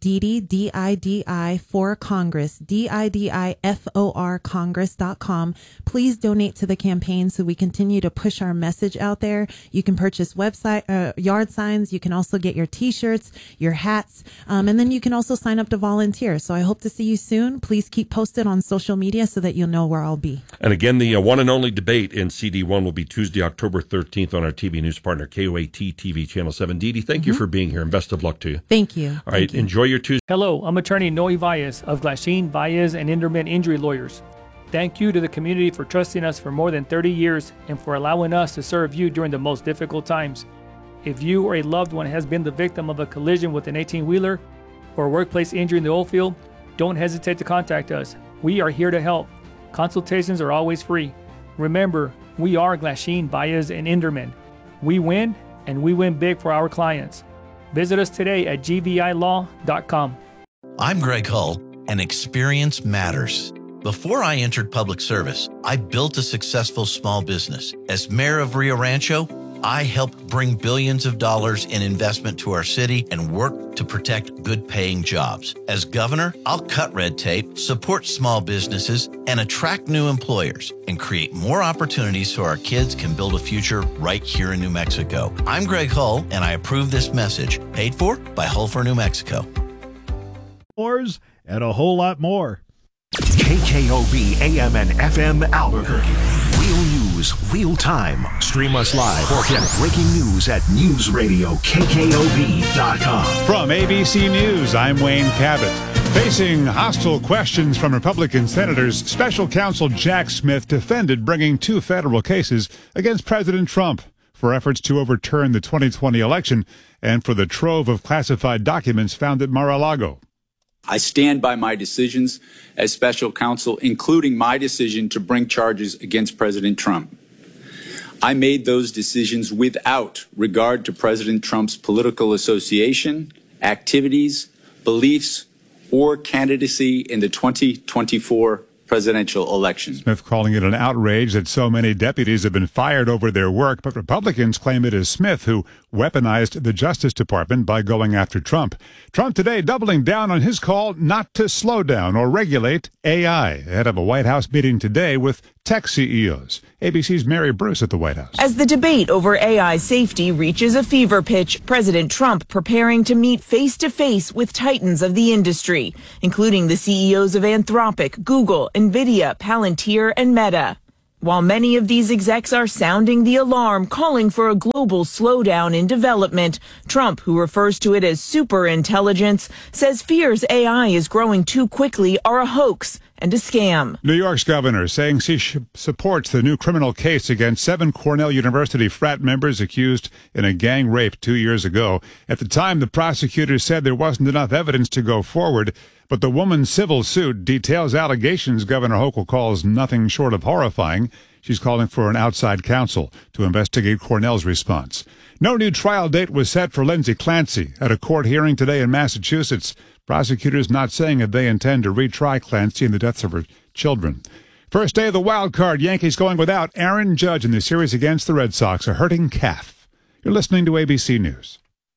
S10: didi for Congress, D I D I F O R Congress dot com. Please donate to the campaign so we continue to push our message out there. You can purchase website, uh, yard signs. You can also get your t-shirts, your hats. Um, and then you can also sign up to volunteer. So I hope to see you soon. Please keep posted on social media so that you'll know where I'll be.
S9: And again, the uh, one and only debate in C D one will be Tuesday, October thirteenth on our T V news partner, K O A T T V Channel seven. Didi, thank mm-hmm. you for being here and best of luck to you.
S10: Thank you.
S9: All right,
S10: you.
S9: Enjoy your Tuesday.
S20: Hello, I'm attorney Noe Valles of Glasheen, Valles, and Inderman Injury Lawyers. Thank you to the community for trusting us for more than thirty years and for allowing us to serve you during the most difficult times. If you or a loved one has been the victim of a collision with an eighteen-wheeler or a workplace injury in the oil field, don't hesitate to contact us. We are here to help. Consultations are always free. Remember, we are Glasheen, Valles, and Inderman. We win, and we win big for our clients. Visit us today at g v i law dot com.
S6: I'm Greg Hull, and experience matters. Before I entered public service, I built a successful small business. As mayor of Rio Rancho, I helped bring billions of dollars in investment to our city and work to protect good-paying jobs. As governor, I'll cut red tape, support small businesses, and attract new employers, and create more opportunities so our kids can build a future right here in New Mexico. I'm Greg Hull, and I approve this message. Paid for by Hull for New Mexico.
S24: And a whole lot more.
S8: K K O B A M and F M Albuquerque. Real news news real time. Stream us live or get breaking news at news radio K K O B dot com.
S13: From A B C News, I'm Wayne Cabot. Facing hostile questions from Republican senators, Special Counsel Jack Smith defended bringing two federal cases against President Trump for efforts to overturn the twenty twenty election and for the trove of classified documents found at Mar-a-Lago.
S14: I stand by my decisions as special counsel, including my decision to bring charges against President Trump. I made those decisions without regard to President Trump's political association, activities, beliefs, or candidacy in the twenty twenty-four presidential election.
S13: Smith calling it an outrage that so many deputies have been fired over their work, but Republicans claim it is Smith who weaponized the Justice Department by going after Trump. Trump today doubling down on his call not to slow down or regulate A I ahead of a White House meeting today with tech C E Os. A B C's Mary Bruce at the White House.
S15: As the debate over A I safety reaches a fever pitch, President Trump preparing to meet face-to-face with titans of the industry, including the C E Os of Anthropic, Google, NVIDIA, Palantir, and Meta. While many of these execs are sounding the alarm, calling for a global slowdown in development, Trump, who refers to it as superintelligence, says fears A I is growing too quickly are a hoax and a scam.
S13: New York's governor saying she supports the new criminal case against seven Cornell University frat members accused in a gang rape two years ago. At the time, the prosecutors said there wasn't enough evidence to go forward, but the woman's civil suit details allegations Governor Hochul calls nothing short of horrifying. She's calling for an outside counsel to investigate Cornell's response. No new trial date was set for Lindsay Clancy at a court hearing today in Massachusetts. Prosecutors not saying if they intend to retry Clancy in the deaths of her children. First day of the wild card, Yankees going without Aaron Judge in the series against the Red Sox, a hurting calf. You're listening to A B C News.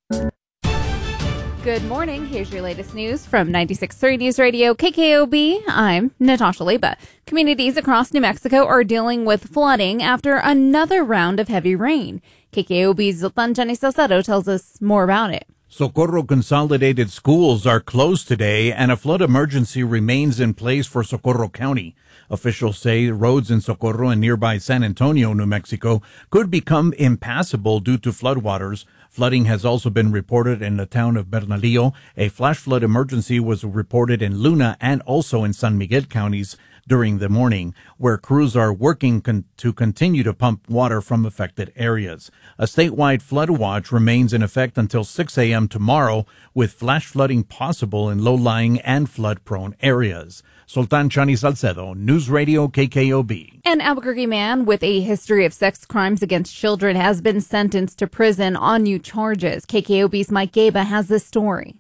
S24: Good morning. Here's your latest news from ninety-six point three News Radio K K O B. I'm Natasha Leba. Communities across New Mexico are dealing with flooding after another round of heavy rain. K K O B's Zoltan Johnny Salcedo tells us more about it.
S25: Socorro Consolidated Schools are closed today, and a flood emergency remains in place for Socorro County. Officials say roads in Socorro and nearby San Antonio, New Mexico, could become impassable due to floodwaters. Flooding has also been reported in the town of Bernalillo. A flash flood emergency was reported in Luna and also in San Miguel counties during the morning, where crews are working con- to continue to pump water from affected areas. A statewide flood watch remains in effect until six a.m. tomorrow, with flash flooding possible in low-lying and flood-prone areas. Sultan Chani Salcedo, News Radio K K O B.
S24: An Albuquerque man with a history of sex crimes against children has been sentenced to prison on new charges. K K O B's Mike Gaba has this story.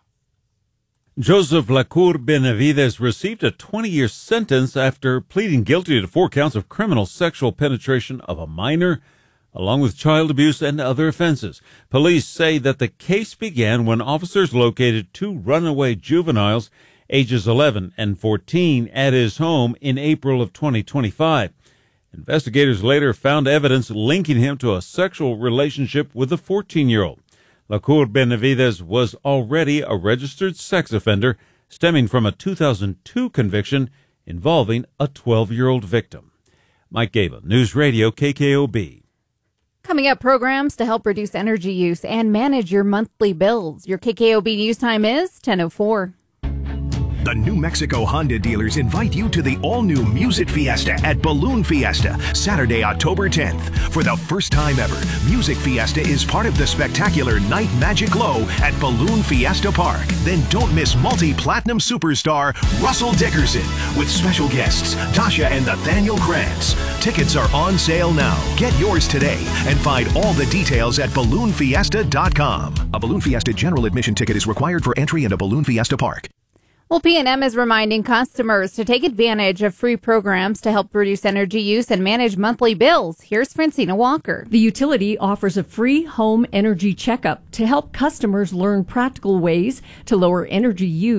S26: Joseph Lacour Benavides received a twenty-year sentence after pleading guilty to four counts of criminal sexual penetration of a minor, along with child abuse and other offenses. Police say that the case began when officers located two runaway juveniles, ages eleven and fourteen, at his home in April of twenty twenty-five. Investigators later found evidence linking him to a sexual relationship with the fourteen-year-old. Lacour Benavides was already a registered sex offender, stemming from a two thousand two conviction involving a twelve-year-old victim. Mike Gaba, News Radio K K O B.
S24: Coming up, programs to help reduce energy use and manage your monthly bills. Your K K O B news time is ten oh four.
S8: The New Mexico Honda dealers invite you to the all-new Music Fiesta at Balloon Fiesta, Saturday, October tenth. For the first time ever, Music Fiesta is part of the spectacular Night Magic Glow at Balloon Fiesta Park. Then don't miss multi-platinum superstar Russell Dickerson with special guests Tasha and Nathaniel Krantz. Tickets are on sale now. Get yours today and find all the details at balloon fiesta dot com. A Balloon Fiesta general admission ticket is required for entry into Balloon Fiesta Park.
S24: Well, P and M is reminding customers to take advantage of free programs to help reduce energy use and manage monthly bills. Here's Francina Walker.
S27: The utility offers a free home energy checkup to help customers learn practical ways to lower energy use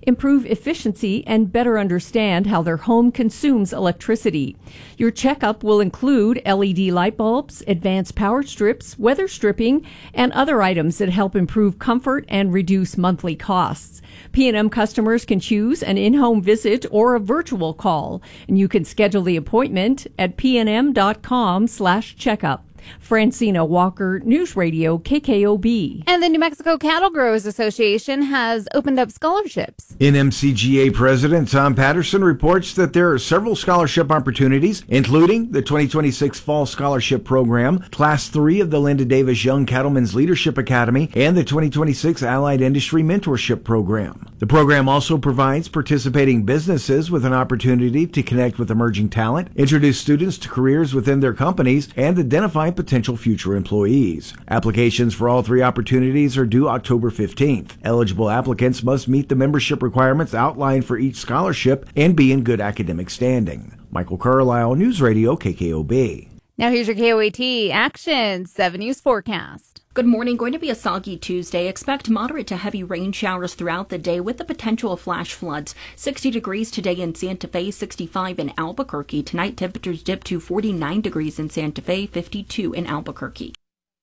S27: improve efficiency, and better understand how their home consumes electricity. Your checkup will include L E D light bulbs, advanced power strips, weather stripping, and other items that help improve comfort and reduce monthly costs. P and M customers can choose an in-home visit or a virtual call, and you can schedule the appointment at pnm.com slash checkup. Francina Walker, News Radio K K O B.
S24: And the New Mexico Cattle Growers Association has opened up scholarships.
S1: N M C G A President Tom Patterson reports that there are several scholarship opportunities, including the twenty twenty-six Fall Scholarship Program, Class three of the Linda Davis Young Cattlemen's Leadership Academy, and the twenty twenty-six Allied Industry Mentorship Program. The program also provides participating businesses with an opportunity to connect with emerging talent, introduce students to careers within their companies, and identify potential future employees. Applications for all three opportunities are due October fifteenth. Eligible applicants must meet the membership requirements outlined for each scholarship and be in good academic standing. Michael Carlisle, News Radio K K O B.
S24: Now here's your K O A T Action seven News forecast.
S2: Good morning. Going to be a soggy Tuesday. Expect moderate to heavy rain showers throughout the day with the potential of flash floods. sixty degrees today in Santa Fe, sixty-five in Albuquerque. Tonight, temperatures dip to forty-nine degrees in Santa Fe, fifty-two in Albuquerque.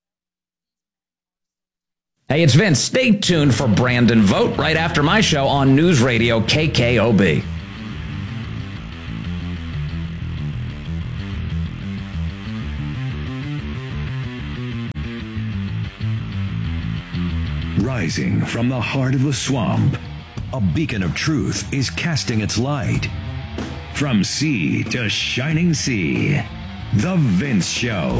S18: Hey, it's Vince. Stay tuned for Brandon Vote right after my show on News Radio K K O B.
S3: Rising from the heart of the swamp, a beacon of truth is casting its light. From sea to shining sea, The Vince Show.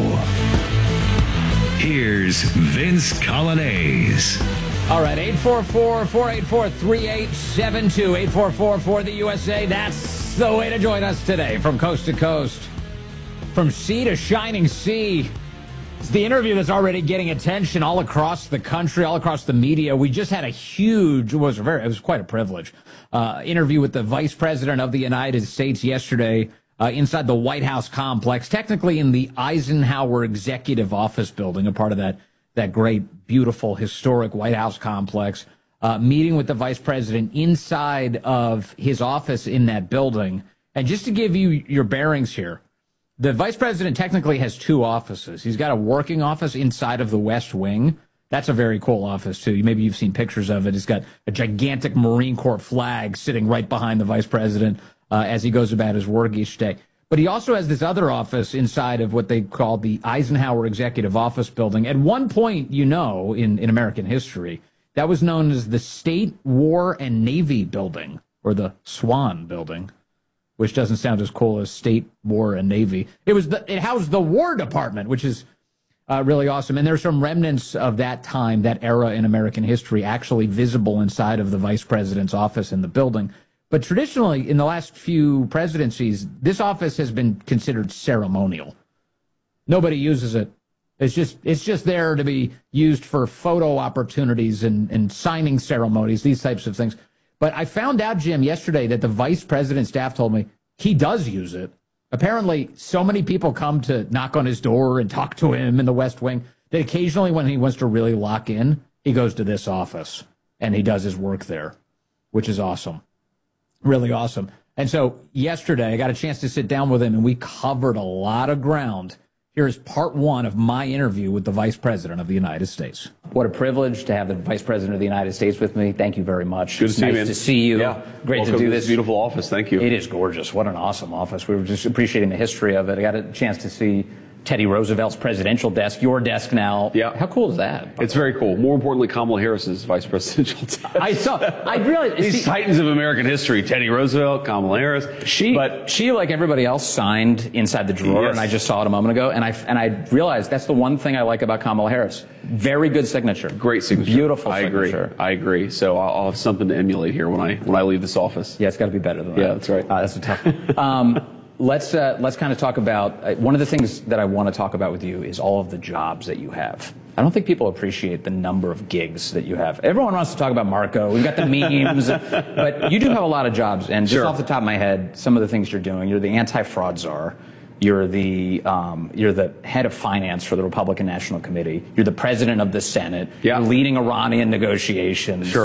S3: Here's Vince Colonnese.
S18: All right, eight four four, four eight four, three eight seven two, eight four four for the U S A. That's the way to join us today from coast to coast. From sea to shining sea. It's the interview that's already getting attention all across the country, all across the media. We just had a huge, it was very, it was quite a privilege, uh, interview with the Vice President of the United States yesterday uh, inside the White House complex, technically in the Eisenhower Executive Office building, a part of that, that great, beautiful, historic White House complex, uh, meeting with the Vice President inside of his office in that building. And just to give you your bearings here, the Vice President technically has two offices. He's got a working office inside of the West Wing. That's a very cool office, too. Maybe you've seen pictures of it. It's got a gigantic Marine Corps flag sitting right behind the Vice President uh, as he goes about his work each day. But he also has this other office inside of what they call the Eisenhower Executive Office building. At one point, you know, in, in American history, that was known as the State War and Navy Building, or the SWAN building, which doesn't sound as cool as State, War, and Navy. It was the, it housed the War Department, which is uh, really awesome. And there's some remnants of that time, that era in American history, actually visible inside of the Vice President's office in the building. But traditionally, in the last few presidencies, this office has been considered ceremonial. Nobody uses it. It's just it's just there to be used for photo opportunities and, and signing ceremonies, these types of things. But I found out, Jim, yesterday that the Vice President's staff told me he does use it. Apparently, so many people come to knock on his door and talk to him in the West Wing that occasionally when he wants to really lock in, he goes to this office and he does his work there, which is awesome. Really awesome. And so yesterday I got a chance to sit down with him and we covered a lot of ground. Here's part one of my interview with the Vice President of the United States. What a privilege to have the Vice President of the United States with me. Thank you very much.
S11: Good to see
S18: nice
S11: you, man.
S18: to see you.
S11: Yeah.
S18: Great
S11: Welcome
S18: to do
S11: to
S18: this.
S11: this beautiful office. Thank you.
S18: It is gorgeous. What an awesome office. We were just appreciating the history of it. I got a chance to see Teddy Roosevelt's presidential desk, your desk now.
S11: Yeah.
S18: How cool is that?
S11: It's very cool. More importantly, Kamala Harris's vice presidential desk.
S18: I saw, I realized.
S11: These
S18: see,
S11: titans of American history, Teddy Roosevelt, Kamala Harris.
S18: She,
S11: but
S18: she, like everybody else, signed inside the drawer,
S11: Yes.
S18: and I just saw it a moment ago, and I, and I realized that's the one thing I like about Kamala Harris. Very good signature.
S11: Great signature.
S18: Beautiful
S11: I
S18: signature.
S11: agree. I agree. So I'll, I'll have something to emulate here when I when I leave this office.
S18: Yeah, it's got to be better than that.
S11: Yeah, that's right.
S18: Uh, that's a tough one. Um, let's, uh, let's kind of talk about, uh, one of the things that I want to talk about with you is all of the jobs that you have. I don't think people appreciate the number of gigs that you have. Everyone wants to talk about Marco. We've got the memes, but you do have a lot of jobs. And just
S11: Sure.
S18: off the top of my head, some of the things you're doing, you're the anti-fraud czar. You're the um, you're the head of finance for the Republican National Committee. You're the president of the Senate.
S11: Yeah.
S18: You're leading Iranian negotiations.
S11: Sure.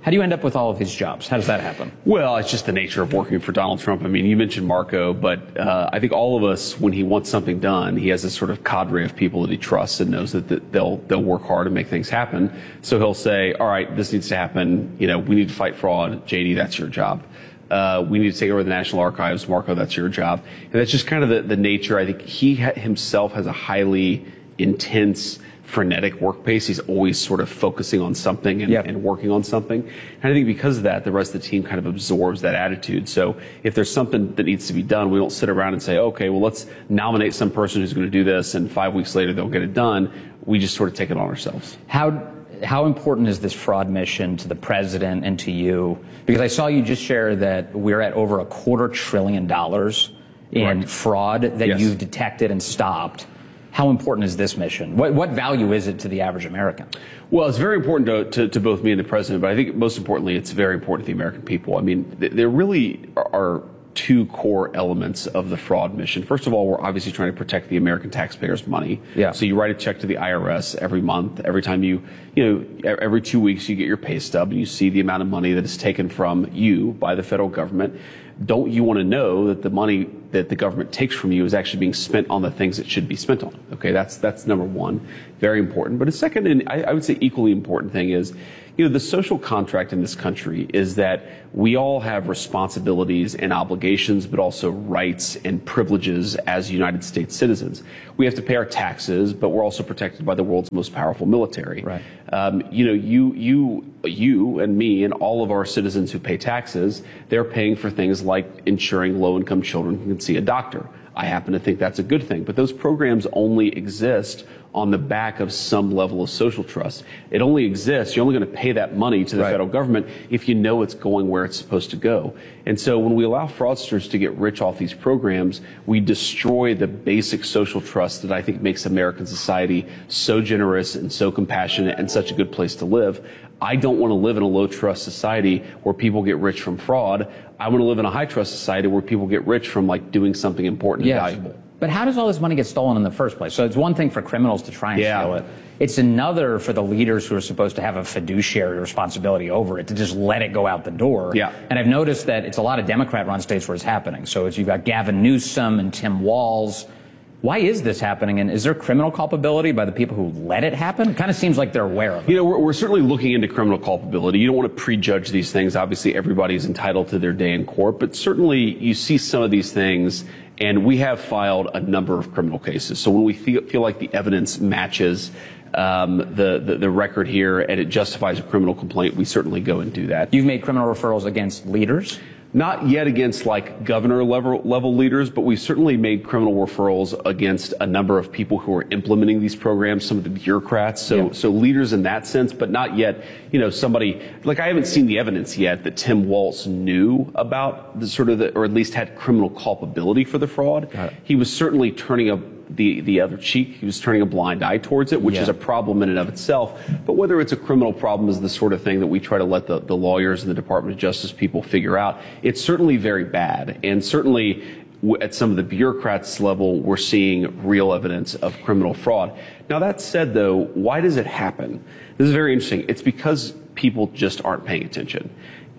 S18: How do you end up with all of his jobs? How does that happen?
S11: Well, it's just the nature of working for Donald Trump. I mean, you mentioned Marco, but uh, I think all of us, when he wants something done, he has this sort of cadre of people that he trusts and knows that, that they'll they'll work hard and make things happen. So he'll say, all right, this needs to happen. You know, we need to fight fraud. J D, that's your job. Uh, we need to take over the National Archives. Marco, that's your job. And that's just kind of the, the nature. I think he ha- himself has a highly intense, frenetic work pace. He's always sort of focusing on something and, yep. and working on something. And I think because of that, the rest of the team kind of absorbs that attitude. So if there's something that needs to be done, we don't sit around and say, okay, well, let's nominate some person who's going to do this, and five weeks later they'll get it done. We just sort of take it on ourselves.
S18: How how important is this fraud mission to the president and to you? Because I saw you just share that we're at over a quarter trillion dollars in right. fraud that yes. you've detected and stopped. How important is this mission? What, what value is it to the average American?
S11: Well, it's very important to, to, to both me and the president, but I think most importantly, it's very important to the American people. I mean, th- there really are, are two core elements of the fraud mission. First of all, we're obviously trying to protect the American taxpayers' money. Yeah. So you write a check to the I R S every month. Every time you, you know, every two weeks you get your pay stub and you see the amount of money that is taken from you by the federal government. Don't you want to know that the money that the government takes from you is actually being spent on the things it should be spent on? Okay, that's that's number one, very important. But a second, and I, I would say equally important thing is, you know, the social contract in this country is that we all have responsibilities and obligations, but also rights and privileges as United States citizens. We have to pay our taxes, but we're also protected by the world's most powerful military. Right. Um, you know, you, you, you and me and all of our citizens who pay taxes, they're paying for things like ensuring low-income children can see a doctor. I happen to think that's a good thing, but those programs only exist on the back of some level of social trust. It only exists, you're only going to pay that money to the right. federal government if you know it's going where it's supposed to go. And so when we allow fraudsters to get rich off these programs, we destroy the basic social trust that I think makes American society so generous and so compassionate and such a good place to live. I don't want to live in a low-trust society where people get rich from fraud. I want to live in a high-trust society where people get rich from, like, doing something important yes. and valuable.
S18: But how does all this money get stolen in the first place? So it's one thing for criminals to try and yeah. steal it. It's another for the leaders who are supposed to have a fiduciary responsibility over it to just let it go out the door. Yeah. And I've noticed that it's a lot of Democrat-run states where it's happening. So it's, you've got Gavin Newsom and Tim Walz. Why is this happening, and is there criminal culpability by the people who let it happen? It kind of seems like they're aware of it.
S11: You know, we're, we're certainly looking into criminal culpability. You don't want to prejudge these things. Obviously, everybody's entitled to their day in court, but certainly you see some of these things, and we have filed a number of criminal cases. So when we feel, feel like the evidence matches um, the, the, the record here and it justifies a criminal complaint, we certainly go and do that.
S18: You've made criminal referrals against leaders?
S11: Not yet against like governor level, level leaders, but we've certainly made criminal referrals against a number of people who are implementing these programs, some of the bureaucrats. So, yeah. so leaders in that sense, but not yet, you know, somebody like I haven't seen the evidence yet that Tim Walz knew about the sort of the, or at least had criminal culpability for the fraud. He was certainly turning a the the other cheek. He was turning a blind eye towards it, which yeah. is a problem in and of itself. But whether it's a criminal problem is the sort of thing that we try to let the, the lawyers and the Department of Justice people figure out. It's certainly very bad. And certainly at some of the bureaucrats level, we're seeing real evidence of criminal fraud. Now, that said, though, why does it happen? This is very interesting. It's because people just aren't paying attention.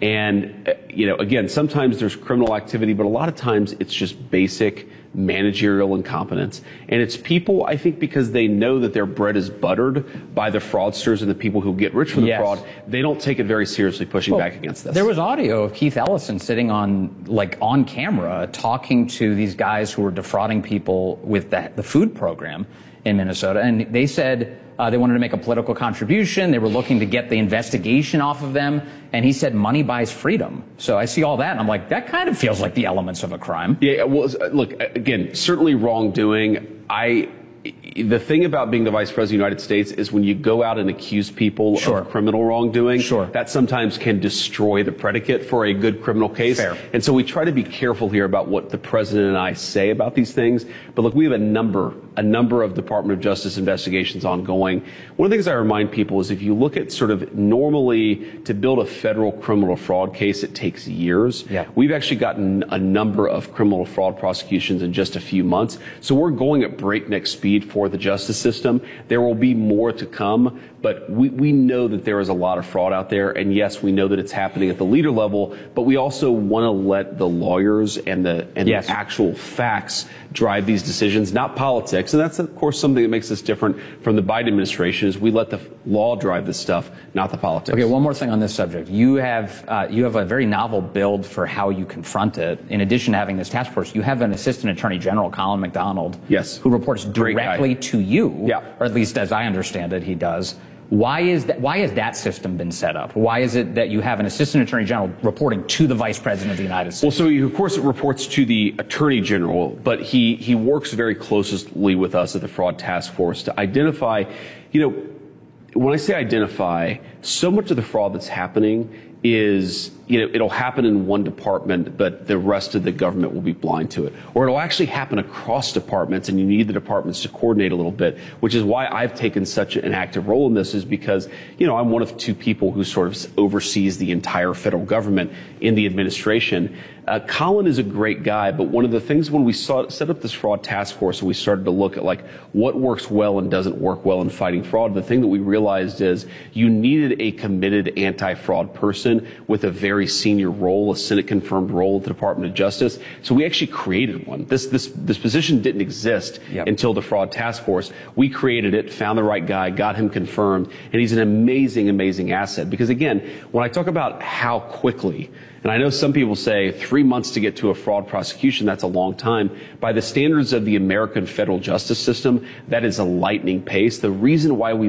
S11: And, you know, again, sometimes there's criminal activity, but a lot of times it's just basic managerial incompetence. And it's people, I think, because they know that their bread is buttered by the fraudsters and the people who get rich from the yes. fraud, they don't take it very seriously pushing well, back against this.
S18: There was audio of Keith Ellison sitting on, like, on camera talking to these guys who were defrauding people with the, the food program in Minnesota. And they said uh, they wanted to make a political contribution. They were looking to get the investigation off of them. And he said money buys freedom. So I see all that, and I'm like, that kind of feels like the elements of a crime.
S11: Yeah, well, look, again, certainly wrongdoing. I, the thing about being the Vice President of the United States is when you go out and accuse people sure. of criminal wrongdoing, sure. that sometimes can destroy the predicate for a good criminal case. Fair. And so we try to be careful here about what the President and I say about these things. But look, we have a number a number of Department of Justice investigations ongoing. One of the things I remind people is if you look at sort of normally to build a federal criminal fraud case, it takes years.
S4: Yeah.
S11: We've actually gotten a number of criminal fraud prosecutions in just a few months. So we're going at breakneck speed for the justice system. There will be more to come, but we, we know that there is a lot of fraud out there. And yes, we know that it's happening at the leader level, but we also want to let the lawyers and the, and
S4: yes.
S11: the actual facts drive these decisions, not politics. And that's, of course, something that makes us different from the Biden administration is we let the law drive this stuff, not the politics.
S4: Okay, one more thing on this subject. You have uh, you have a very novel build for how you confront it. In addition to having this task force, you have an Assistant Attorney General, Colin McDonald,
S11: yes,
S4: who reports directly to you,
S11: yeah.
S4: or at least as I understand it, he does. Why is that? Why has that system been set up? Why is it that you have an Assistant Attorney General reporting to the Vice President of the United States?
S11: Well, so he, of course it reports to the Attorney General, but he he works very closely with us at the Fraud Task Force to identify, you know, when I say identify, so much of the fraud that's happening is, you know, it'll happen in one department, but the rest of the government will be blind to it. Or it'll actually happen across departments, and you need the departments to coordinate a little bit, which is why I've taken such an active role in this, is because, you know, I'm one of two people who sort of oversees the entire federal government in the administration. Uh, Colin is a great guy, but one of the things when we saw, set up this fraud task force and we started to look at like what works well and doesn't work well in fighting fraud, the thing that we realized is you needed a committed anti-fraud person with a very senior role, a Senate-confirmed role at the Department of Justice. So we actually created one. This this this position didn't exist yep. until the fraud task force. We created it, found the right guy, got him confirmed, and he's an amazing, amazing asset. Because again, when I talk about how quickly, and I know some people say three months to get to a fraud prosecution, that's a long time. By the standards of the American federal justice system, that is a lightning pace. The reason why we